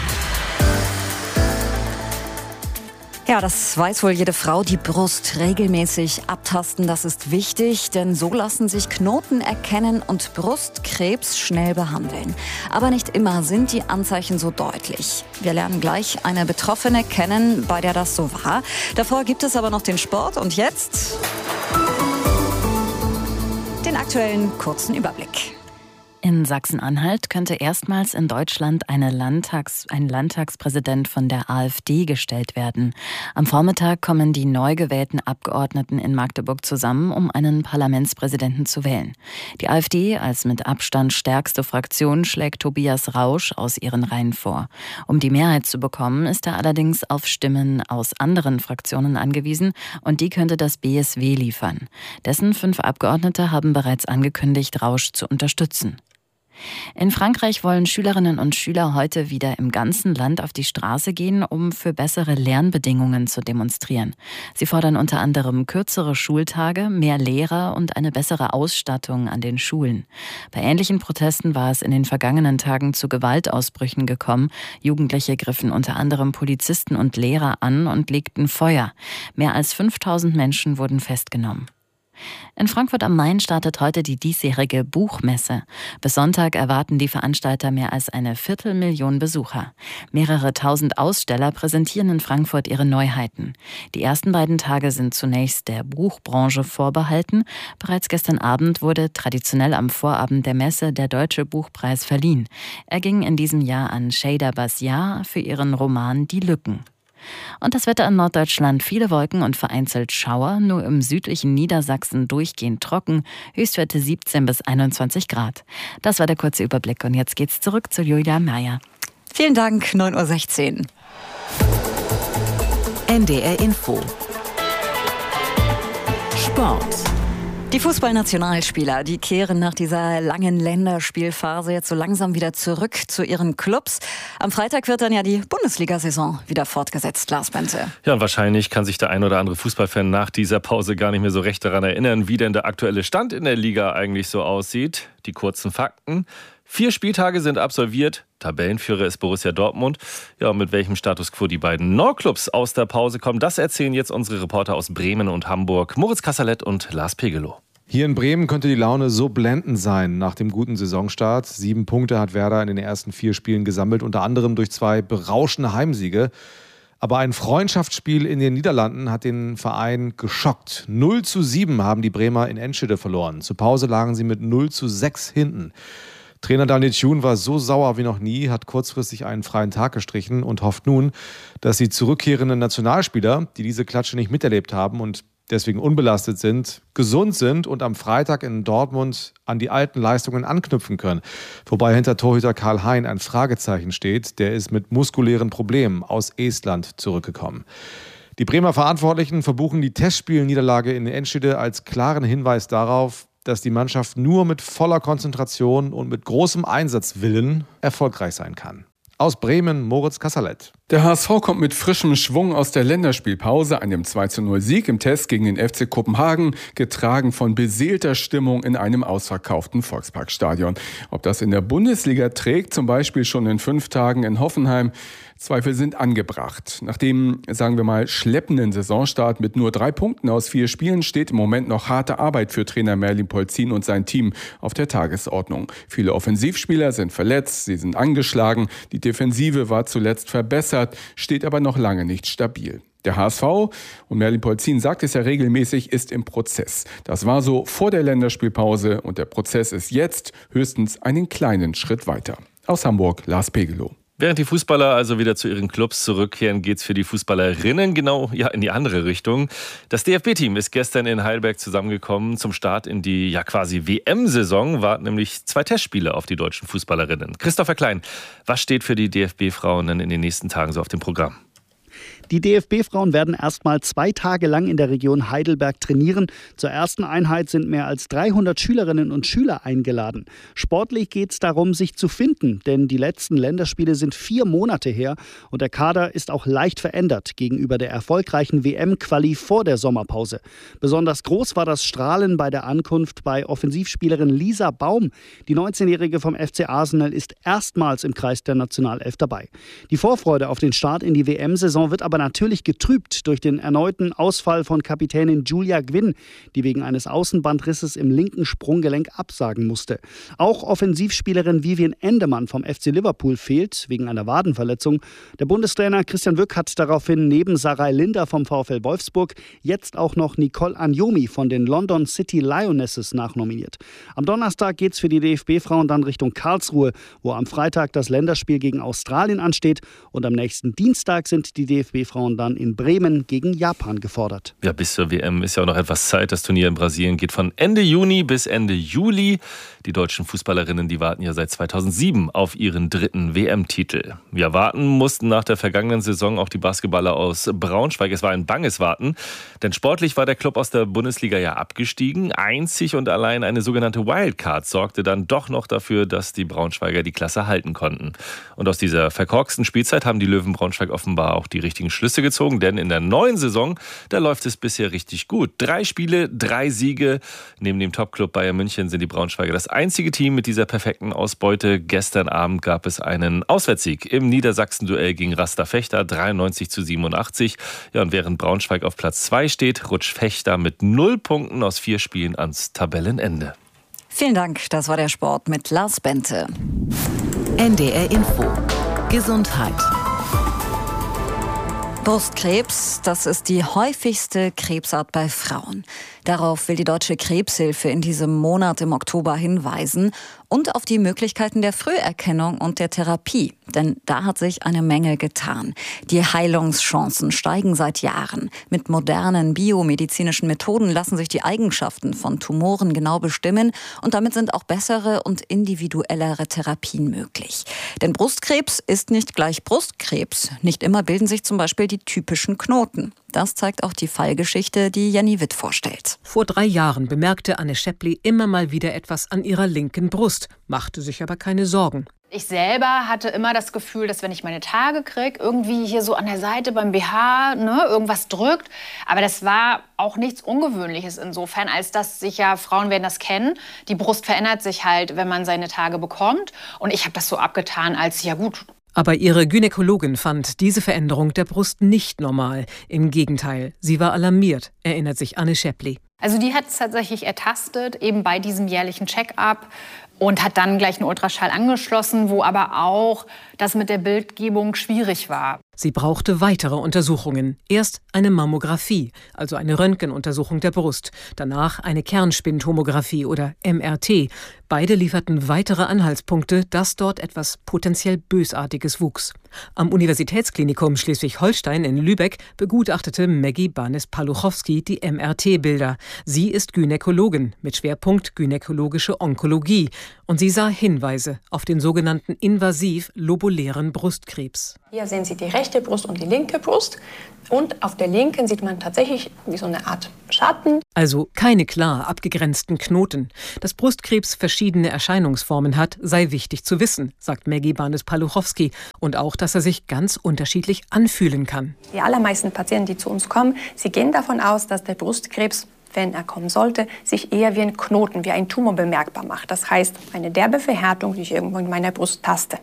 Ja, das weiß wohl jede Frau. Die Brust regelmäßig abtasten, das ist wichtig, denn so lassen sich Knoten erkennen und Brustkrebs schnell behandeln. Aber nicht immer sind die Anzeichen so deutlich. Wir lernen gleich eine Betroffene kennen, bei der das so war. Davor gibt es aber noch den Sport und jetzt den aktuellen kurzen Überblick. In Sachsen-Anhalt könnte erstmals in Deutschland eine Landtags-, ein Landtagspräsident von der AfD gestellt werden. Am Vormittag kommen die neu gewählten Abgeordneten in Magdeburg zusammen, um einen Parlamentspräsidenten zu wählen. Die AfD als mit Abstand stärkste Fraktion schlägt Tobias Rausch aus ihren Reihen vor. Um die Mehrheit zu bekommen, ist er allerdings auf Stimmen aus anderen Fraktionen angewiesen und die könnte das B S W liefern. Dessen fünf Abgeordnete haben bereits angekündigt, Rausch zu unterstützen. In Frankreich wollen Schülerinnen und Schüler heute wieder im ganzen Land auf die Straße gehen, um für bessere Lernbedingungen zu demonstrieren. Sie fordern unter anderem kürzere Schultage, mehr Lehrer und eine bessere Ausstattung an den Schulen. Bei ähnlichen Protesten war es in den vergangenen Tagen zu Gewaltausbrüchen gekommen. Jugendliche griffen unter anderem Polizisten und Lehrer an und legten Feuer. Mehr als fünftausend Menschen wurden festgenommen. In Frankfurt am Main startet heute die diesjährige Buchmesse. Bis Sonntag erwarten die Veranstalter mehr als eine Viertelmillion Besucher. Mehrere tausend Aussteller präsentieren in Frankfurt ihre Neuheiten. Die ersten beiden Tage sind zunächst der Buchbranche vorbehalten. Bereits gestern Abend wurde traditionell am Vorabend der Messe der Deutsche Buchpreis verliehen. Er ging in diesem Jahr an Sheyda Basiar für ihren Roman Die Lücken. Und das Wetter in Norddeutschland, viele Wolken und vereinzelt Schauer, nur im südlichen Niedersachsen durchgehend trocken, Höchstwerte siebzehn bis einundzwanzig Grad. Das war der kurze Überblick und jetzt geht's zurück zu Julia Meyer. Vielen Dank, neun Uhr sechzehn. N D R Info. Sport. Die Fußballnationalspieler, die kehren nach dieser langen Länderspielphase jetzt so langsam wieder zurück zu ihren Clubs. Am Freitag wird dann ja die Bundesliga-Saison wieder fortgesetzt, Lars Bente. Ja, und wahrscheinlich kann sich der ein oder andere Fußballfan nach dieser Pause gar nicht mehr so recht daran erinnern, wie denn der aktuelle Stand in der Liga eigentlich so aussieht. Die kurzen Fakten. Vier Spieltage sind absolviert. Tabellenführer ist Borussia Dortmund. Ja, und mit welchem Status quo die beiden Nordclubs aus der Pause kommen, das erzählen jetzt unsere Reporter aus Bremen und Hamburg, Moritz Kasserlet und Lars Pegelow. Hier in Bremen könnte die Laune so blendend sein nach dem guten Saisonstart. Sieben Punkte hat Werder in den ersten vier Spielen gesammelt, unter anderem durch zwei berauschende Heimsiege. Aber ein Freundschaftsspiel in den Niederlanden hat den Verein geschockt. null zu sieben haben die Bremer in Enschede verloren. Zur Pause lagen sie mit null zu sechs hinten. Trainer Daniel Thune war so sauer wie noch nie, hat kurzfristig einen freien Tag gestrichen und hofft nun, dass die zurückkehrenden Nationalspieler, die diese Klatsche nicht miterlebt haben und deswegen unbelastet sind, gesund sind und am Freitag in Dortmund an die alten Leistungen anknüpfen können. Wobei hinter Torhüter Karl Hein ein Fragezeichen steht, der ist mit muskulären Problemen aus Estland zurückgekommen. Die Bremer Verantwortlichen verbuchen die Testspielniederlage in Enschede als klaren Hinweis darauf, dass die Mannschaft nur mit voller Konzentration und mit großem Einsatzwillen erfolgreich sein kann. Aus Bremen, Moritz Kasserlet. Der H S V kommt mit frischem Schwung aus der Länderspielpause, einem zwei zu null Sieg im Test gegen den F C Kopenhagen, getragen von beseelter Stimmung in einem ausverkauften Volksparkstadion. Ob das in der Bundesliga trägt, zum Beispiel schon in fünf Tagen in Hoffenheim, Zweifel sind angebracht. Nach dem, sagen wir mal, schleppenden Saisonstart mit nur drei Punkten aus vier Spielen steht im Moment noch harte Arbeit für Trainer Merlin Polzin und sein Team auf der Tagesordnung. Viele Offensivspieler sind verletzt, sie sind angeschlagen, die Defensive war zuletzt verbessert, steht aber noch lange nicht stabil. Der H S V, und Merlin Polzin sagt es ja regelmäßig, ist im Prozess. Das war so vor der Länderspielpause und der Prozess ist jetzt höchstens einen kleinen Schritt weiter. Aus Hamburg, Lars Pegelow. Während die Fußballer also wieder zu ihren Clubs zurückkehren, geht es für die Fußballerinnen genau ja, in die andere Richtung. Das D F B-Team ist gestern in Heidelberg zusammengekommen. Zum Start in die ja quasi W M-Saison warten nämlich zwei Testspiele auf die deutschen Fußballerinnen. Christopher Klein, was steht für die D F B-Frauen denn in den nächsten Tagen so auf dem Programm? Die D F B-Frauen werden erstmal zwei Tage lang in der Region Heidelberg trainieren. Zur ersten Einheit sind mehr als dreihundert Schülerinnen und Schüler eingeladen. Sportlich geht es darum, sich zu finden, denn die letzten Länderspiele sind vier Monate her und der Kader ist auch leicht verändert gegenüber der erfolgreichen W M-Quali vor der Sommerpause. Besonders groß war das Strahlen bei der Ankunft bei Offensivspielerin Lisa Baum. Die neunzehnjährige vom F C Arsenal ist erstmals im Kreis der Nationalelf dabei. Die Vorfreude auf den Start in die W M-Saison wird aber natürlich getrübt durch den erneuten Ausfall von Kapitänin Julia Gwynn, die wegen eines Außenbandrisses im linken Sprunggelenk absagen musste. Auch Offensivspielerin Vivian Endemann vom F C Liverpool fehlt, wegen einer Wadenverletzung. Der Bundestrainer Christian Wück hat daraufhin neben Sarai Linder vom VfL Wolfsburg jetzt auch noch Nicole Anjomi von den London City Lionesses nachnominiert. Am Donnerstag geht es für die D F B-Frauen dann Richtung Karlsruhe, wo am Freitag das Länderspiel gegen Australien ansteht. Und am nächsten Dienstag sind die D F B-Frauen dann in Bremen gegen Japan gefordert. Ja, bis zur W M ist ja auch noch etwas Zeit. Das Turnier in Brasilien geht von Ende Juni bis Ende Juli. Die deutschen Fußballerinnen, die warten ja seit zweitausendsieben auf ihren dritten W M-Titel. Ja, warten mussten nach der vergangenen Saison auch die Basketballer aus Braunschweig. Es war ein banges Warten, denn sportlich war der Club aus der Bundesliga ja abgestiegen. Einzig und allein eine sogenannte Wildcard sorgte dann doch noch dafür, dass die Braunschweiger die Klasse halten konnten. Und aus dieser verkorksten Spielzeit haben die Löwen Braunschweig offenbar auch die richtigen Schlüsse gezogen, denn in der neuen Saison, da läuft es bisher richtig gut. Drei Spiele, drei Siege. Neben dem Topclub Bayern München sind die Braunschweiger das einzige Team mit dieser perfekten Ausbeute. Gestern Abend gab es einen Auswärtssieg im Niedersachsen-Duell gegen Raster Fechter, dreiundneunzig zu siebenundachtzig. Ja, und während Braunschweig auf Platz zwei steht, rutscht Fechter mit null Punkten aus vier Spielen ans Tabellenende. Vielen Dank, das war der Sport mit Lars Bente. N D R Info. Gesundheit. Brustkrebs, das ist die häufigste Krebsart bei Frauen. Darauf will die Deutsche Krebshilfe in diesem Monat im Oktober hinweisen und auf die Möglichkeiten der Früherkennung und der Therapie. Denn da hat sich eine Menge getan. Die Heilungschancen steigen seit Jahren. Mit modernen biomedizinischen Methoden lassen sich die Eigenschaften von Tumoren genau bestimmen und damit sind auch bessere und individuellere Therapien möglich. Denn Brustkrebs ist nicht gleich Brustkrebs. Nicht immer bilden sich zum Beispiel die typischen Knoten. Das zeigt auch die Fallgeschichte, die Jenny Witt vorstellt. Vor drei Jahren bemerkte Anne Schäppli immer mal wieder etwas an ihrer linken Brust, machte sich aber keine Sorgen. Ich selber hatte immer das Gefühl, dass wenn ich meine Tage kriege, irgendwie hier so an der Seite beim B H ne, irgendwas drückt. Aber das war auch nichts Ungewöhnliches insofern, als dass sich ja, Frauen werden das kennen, die Brust verändert sich halt, wenn man seine Tage bekommt. Und ich habe das so abgetan als, ja gut. Aber ihre Gynäkologin fand diese Veränderung der Brust nicht normal. Im Gegenteil, sie war alarmiert, erinnert sich Anne Schäppli. Also die hat es tatsächlich ertastet, eben bei diesem jährlichen Check-up. Und hat dann gleich einen Ultraschall angeschlossen, wo aber auch das mit der Bildgebung schwierig war. Sie brauchte weitere Untersuchungen. Erst eine Mammographie, also eine Röntgenuntersuchung der Brust. Danach eine Kernspintomographie oder M R T. Beide lieferten weitere Anhaltspunkte, dass dort etwas potenziell Bösartiges wuchs. Am Universitätsklinikum Schleswig-Holstein in Lübeck begutachtete Maggie Banes-Paluchowski die M R T-Bilder. Sie ist Gynäkologin mit Schwerpunkt gynäkologische Onkologie. Und sie sah Hinweise auf den sogenannten invasiv-lobulären Brustkrebs. Hier sehen Sie die rechte Brust und die linke Brust. Und auf der linken sieht man tatsächlich wie so eine Art Schatten. Also keine klar abgegrenzten Knoten. Dass Brustkrebs verschiedene Erscheinungsformen hat, sei wichtig zu wissen, sagt Maggie Banes-Paluchowski. Und auch, dass er sich ganz unterschiedlich anfühlen kann. Die allermeisten Patienten, die zu uns kommen, sie gehen davon aus, dass der Brustkrebs, wenn er kommen sollte, sich eher wie ein Knoten, wie ein Tumor bemerkbar macht. Das heißt, eine derbe Verhärtung, die ich irgendwo in meiner Brust taste.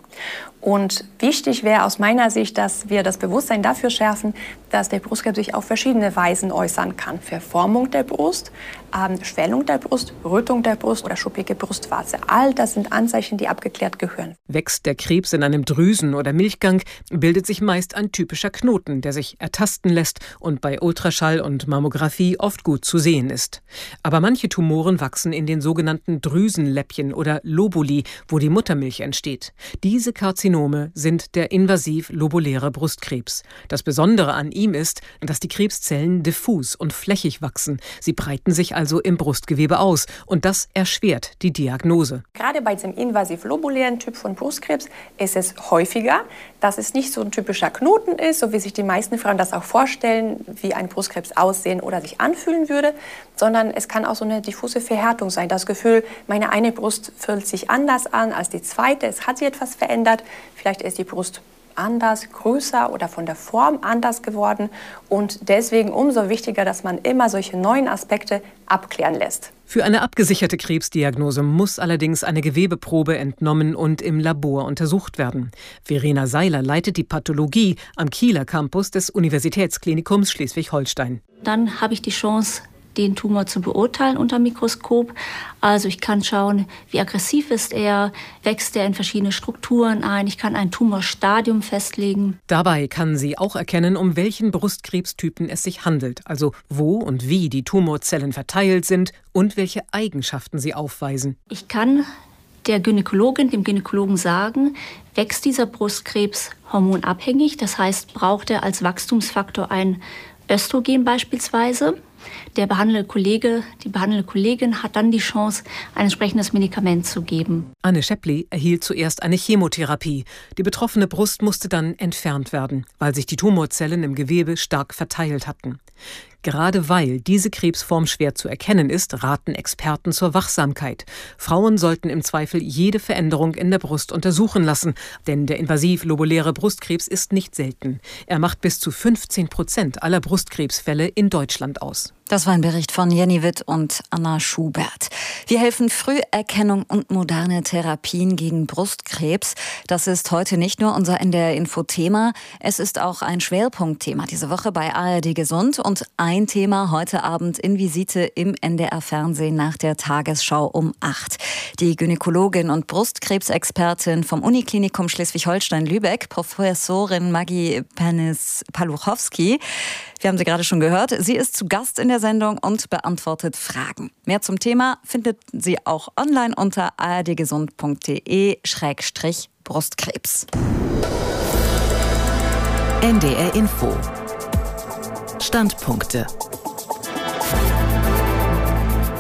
Und wichtig wäre aus meiner Sicht, dass wir das Bewusstsein dafür schärfen, dass der Brustkrebs sich auf verschiedene Weisen äußern kann. Verformung der Brust, ähm, Schwellung der Brust, Rötung der Brust oder schuppige Brustwarze. All das sind Anzeichen, die abgeklärt gehören. Wächst der Krebs in einem Drüsen- oder Milchgang, bildet sich meist ein typischer Knoten, der sich ertasten lässt und bei Ultraschall und Mammographie oft gut zu sehen ist. Aber manche Tumoren wachsen in den sogenannten Drüsenläppchen oder Lobuli, wo die Muttermilch entsteht. Diese Karzinome sind der invasiv-lobuläre Brustkrebs. Das Besondere an ihm ist, dass die Krebszellen diffus und flächig wachsen. Sie breiten sich also im Brustgewebe aus und das erschwert die Diagnose. Gerade bei diesem invasiv-lobulären Typ von Brustkrebs ist es häufiger, dass es nicht so ein typischer Knoten ist, so wie sich die meisten Frauen das auch vorstellen, wie ein Brustkrebs aussehen oder sich anfühlen würde, sondern es kann auch so eine diffuse Verhärtung sein. Das Gefühl, meine eine Brust fühlt sich anders an als die zweite, es hat sich etwas verändert. Vielleicht ist die Brust anders, größer oder von der Form anders geworden. Und deswegen umso wichtiger, dass man immer solche neuen Aspekte abklären lässt. Für eine abgesicherte Krebsdiagnose muss allerdings eine Gewebeprobe entnommen und im Labor untersucht werden. Verena Seiler leitet die Pathologie am Kieler Campus des Universitätsklinikums Schleswig-Holstein. Dann habe ich die Chance, den Tumor zu beurteilen unter Mikroskop. Also ich kann schauen, wie aggressiv ist er, wächst er in verschiedene Strukturen ein. Ich kann ein Tumorstadium festlegen. Dabei kann sie auch erkennen, um welchen Brustkrebstypen es sich handelt, also wo und wie die Tumorzellen verteilt sind und welche Eigenschaften sie aufweisen. Ich kann der Gynäkologin, dem Gynäkologen sagen, wächst dieser Brustkrebs hormonabhängig, das heißt, braucht er als Wachstumsfaktor ein Östrogen beispielsweise. Der behandelnde Kollege, die behandelnde Kollegin hat dann die Chance, ein entsprechendes Medikament zu geben. Anne Schäppli erhielt zuerst eine Chemotherapie. Die betroffene Brust musste dann entfernt werden, weil sich die Tumorzellen im Gewebe stark verteilt hatten. Gerade weil diese Krebsform schwer zu erkennen ist, raten Experten zur Wachsamkeit. Frauen sollten im Zweifel jede Veränderung in der Brust untersuchen lassen, denn der invasiv-lobuläre Brustkrebs ist nicht selten. Er macht bis zu fünfzehn Prozent aller Brustkrebsfälle in Deutschland aus. Das war ein Bericht von Jenny Witt und Anna Schubert. Wir helfen Früherkennung und moderne Therapien gegen Brustkrebs. Das ist heute nicht nur unser N D R-Info-Thema, es ist auch ein Schwerpunktthema diese Woche bei A R D Gesund und ein Thema heute Abend in Visite im N D R-Fernsehen nach der Tagesschau um acht. Die Gynäkologin und Brustkrebsexpertin vom Uniklinikum Schleswig-Holstein-Lübeck, Professorin Maggie Banes-Paluchowski. Wir haben sie gerade schon gehört. Sie ist zu Gast in der Sendung und beantwortet Fragen. Mehr zum Thema findet sie auch online unter a r d gesund punkt d e schrägstrich Brustkrebs. N D R Info. Standpunkte.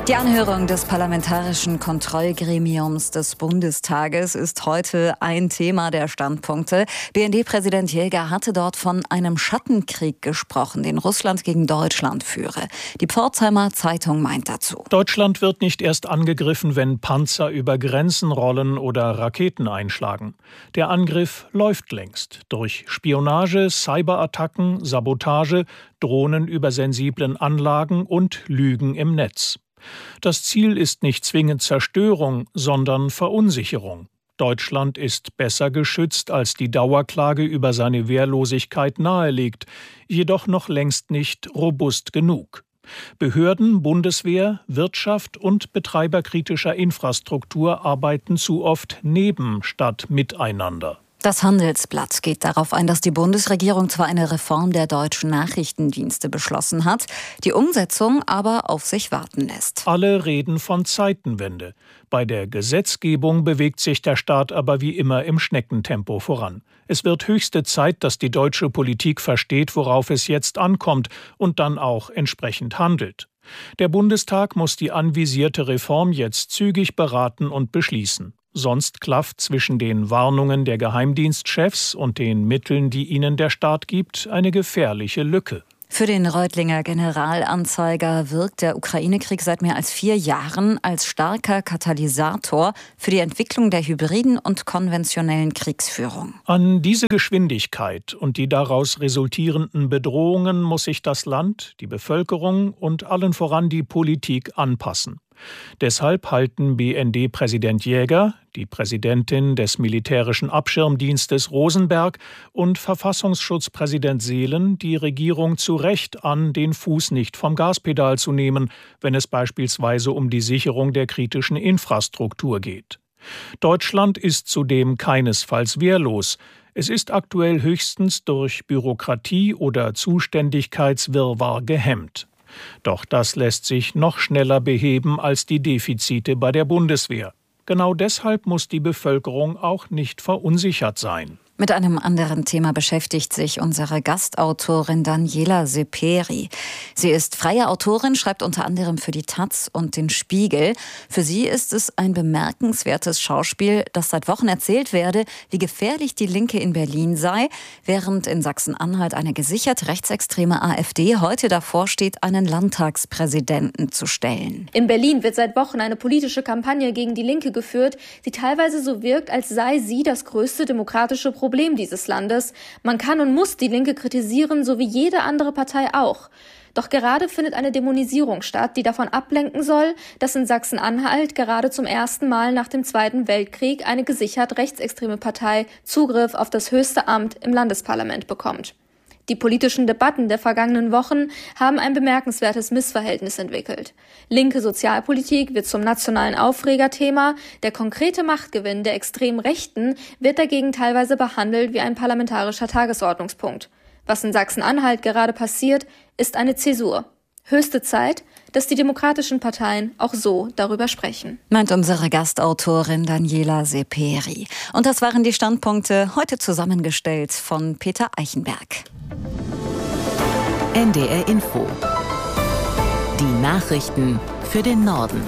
Die Anhörung des Parlamentarischen Kontrollgremiums des Bundestages ist heute ein Thema der Standpunkte. B N D-Präsident Jäger hatte dort von einem Schattenkrieg gesprochen, den Russland gegen Deutschland führe. Die Pforzheimer Zeitung meint dazu: Deutschland wird nicht erst angegriffen, wenn Panzer über Grenzen rollen oder Raketen einschlagen. Der Angriff läuft längst. Durch Spionage, Cyberattacken, Sabotage, Drohnen über sensiblen Anlagen und Lügen im Netz. Das Ziel ist nicht zwingend Zerstörung, sondern Verunsicherung. Deutschland ist besser geschützt, als die Dauerklage über seine Wehrlosigkeit nahelegt, jedoch noch längst nicht robust genug. Behörden, Bundeswehr, Wirtschaft und Betreiber kritischer Infrastruktur arbeiten zu oft neben statt miteinander. Das Handelsblatt geht darauf ein, dass die Bundesregierung zwar eine Reform der deutschen Nachrichtendienste beschlossen hat, die Umsetzung aber auf sich warten lässt. Alle reden von Zeitenwende. Bei der Gesetzgebung bewegt sich der Staat aber wie immer im Schneckentempo voran. Es wird höchste Zeit, dass die deutsche Politik versteht, worauf es jetzt ankommt und dann auch entsprechend handelt. Der Bundestag muss die anvisierte Reform jetzt zügig beraten und beschließen. Sonst klafft zwischen den Warnungen der Geheimdienstchefs und den Mitteln, die ihnen der Staat gibt, eine gefährliche Lücke. Für den Reutlinger Generalanzeiger wirkt der Ukraine-Krieg seit mehr als vier Jahren als starker Katalysator für die Entwicklung der hybriden und konventionellen Kriegsführung. An diese Geschwindigkeit und die daraus resultierenden Bedrohungen muss sich das Land, die Bevölkerung und allen voran die Politik anpassen. Deshalb halten B N D-Präsident Jäger, die Präsidentin des militärischen Abschirmdienstes Rosenberg und Verfassungsschutzpräsident Seelen die Regierung zu Recht an, den Fuß nicht vom Gaspedal zu nehmen, wenn es beispielsweise um die Sicherung der kritischen Infrastruktur geht. Deutschland ist zudem keinesfalls wehrlos. Es ist aktuell höchstens durch Bürokratie oder Zuständigkeitswirrwarr gehemmt. Doch das lässt sich noch schneller beheben als die Defizite bei der Bundeswehr. Genau deshalb muss die Bevölkerung auch nicht verunsichert sein. Mit einem anderen Thema beschäftigt sich unsere Gastautorin Daniela Seperi. Sie ist freie Autorin, schreibt unter anderem für die Taz und den Spiegel. Für sie ist es ein bemerkenswertes Schauspiel, dass seit Wochen erzählt werde, wie gefährlich die Linke in Berlin sei, während in Sachsen-Anhalt eine gesichert rechtsextreme AfD heute davor steht, einen Landtagspräsidenten zu stellen. In Berlin wird seit Wochen eine politische Kampagne gegen die Linke geführt, die teilweise so wirkt, als sei sie das größte demokratische Problem Problem dieses Landes. Man kann und muss die Linke kritisieren, so wie jede andere Partei auch. Doch gerade findet eine Dämonisierung statt, die davon ablenken soll, dass in Sachsen-Anhalt gerade zum ersten Mal nach dem Zweiten Weltkrieg eine gesichert rechtsextreme Partei Zugriff auf das höchste Amt im Landesparlament bekommt. Die politischen Debatten der vergangenen Wochen haben ein bemerkenswertes Missverhältnis entwickelt. Linke Sozialpolitik wird zum nationalen Aufregerthema, der konkrete Machtgewinn der extremen Rechten wird dagegen teilweise behandelt wie ein parlamentarischer Tagesordnungspunkt. Was in Sachsen-Anhalt gerade passiert, ist eine Zäsur. Höchste Zeit, dass die demokratischen Parteien auch so darüber sprechen. Meint unsere Gastautorin Daniela Seperi. Und das waren die Standpunkte, heute zusammengestellt von Peter Eichenberg. N D R Info. Die Nachrichten für den Norden.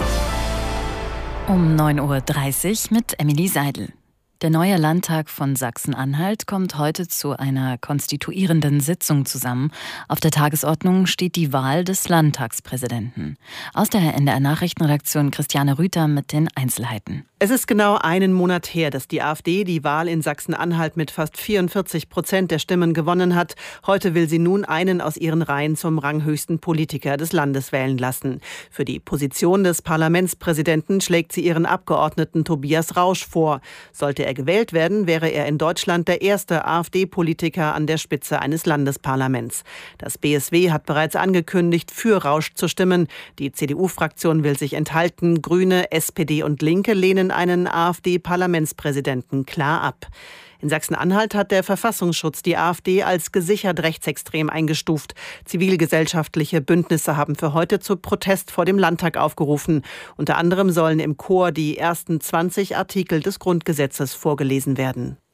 Um neun Uhr dreißig mit Emily Seidel. Der neue Landtag von Sachsen-Anhalt kommt heute zu einer konstituierenden Sitzung zusammen. Auf der Tagesordnung steht die Wahl des Landtagspräsidenten. Aus der N D R-Nachrichtenredaktion Christiane Rüther mit den Einzelheiten. Es ist genau einen Monat her, dass die AfD die Wahl in Sachsen-Anhalt mit fast vierundvierzig Prozent der Stimmen gewonnen hat. Heute will sie nun einen aus ihren Reihen zum ranghöchsten Politiker des Landes wählen lassen. Für die Position des Parlamentspräsidenten schlägt sie ihren Abgeordneten Tobias Rausch vor. Sollte er gewählt werden, wäre er in Deutschland der erste AfD-Politiker an der Spitze eines Landesparlaments. Das B S W hat bereits angekündigt, für Rausch zu stimmen. Die C D U-Fraktion will sich enthalten. Grüne, S P D und Linke lehnen einen AfD-Parlamentspräsidenten klar ab. In Sachsen-Anhalt hat der Verfassungsschutz die AfD als gesichert rechtsextrem eingestuft. Zivilgesellschaftliche Bündnisse haben für heute zu Protest vor dem Landtag aufgerufen. Unter anderem sollen im Chor die ersten zwanzig Artikel des Grundgesetzes vorgelesen werden.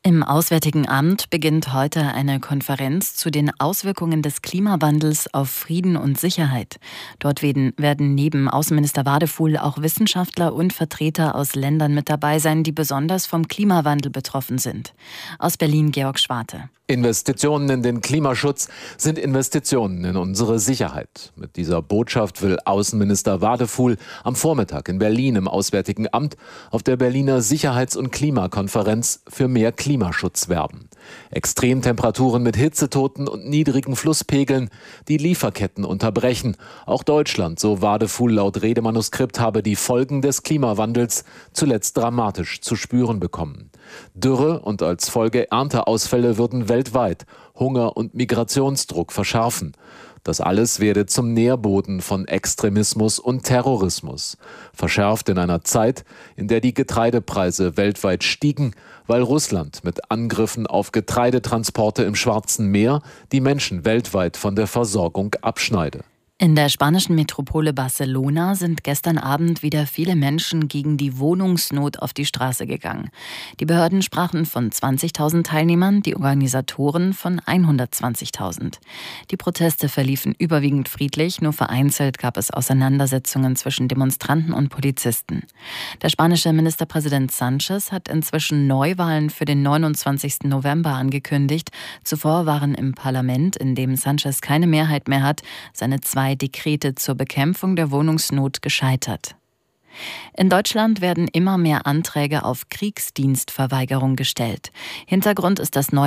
Im Auswärtigen Amt beginnt heute eine Konferenz zu den Auswirkungen des Klimawandels auf Frieden und Sicherheit. Dort werden, werden neben Außenminister Wadefuhl auch Wissenschaftler und Vertreter aus Ländern mit dabei sein, die besonders vom Klimawandel betroffen sind. Aus Berlin Georg Schwarte. Investitionen in den Klimaschutz sind Investitionen in unsere Sicherheit. Mit dieser Botschaft will Außenminister Wadefuhl am Vormittag in Berlin im Auswärtigen Amt auf der Berliner Sicherheits- und Klimakonferenz für mehr Klimaschutz werben. Extremtemperaturen mit Hitzetoten und niedrigen Flusspegeln, die Lieferketten unterbrechen. Auch Deutschland, so Wadefuhl laut Redemanuskript, habe die Folgen des Klimawandels zuletzt dramatisch zu spüren bekommen. Dürre und als Folge Ernteausfälle würden weltweit Hunger und Migrationsdruck verschärfen. Das alles werde zum Nährboden von Extremismus und Terrorismus. Verschärft in einer Zeit, in der die Getreidepreise weltweit stiegen, weil Russland mit Angriffen auf Getreidetransporte im Schwarzen Meer die Menschen weltweit von der Versorgung abschneide. In der spanischen Metropole Barcelona sind gestern Abend wieder viele Menschen gegen die Wohnungsnot auf die Straße gegangen. Die Behörden sprachen von zwanzigtausend Teilnehmern, die Organisatoren von hundertzwanzigtausend. Die Proteste verliefen überwiegend friedlich, nur vereinzelt gab es Auseinandersetzungen zwischen Demonstranten und Polizisten. Der spanische Ministerpräsident Sánchez hat inzwischen Neuwahlen für den neunundzwanzigsten November angekündigt. Zuvor waren im Parlament, in dem Sánchez keine Mehrheit mehr hat, seine zwei Dekrete zur Bekämpfung der Wohnungsnot gescheitert. In Deutschland werden immer mehr Anträge auf Kriegsdienstverweigerung gestellt. Hintergrund ist das neue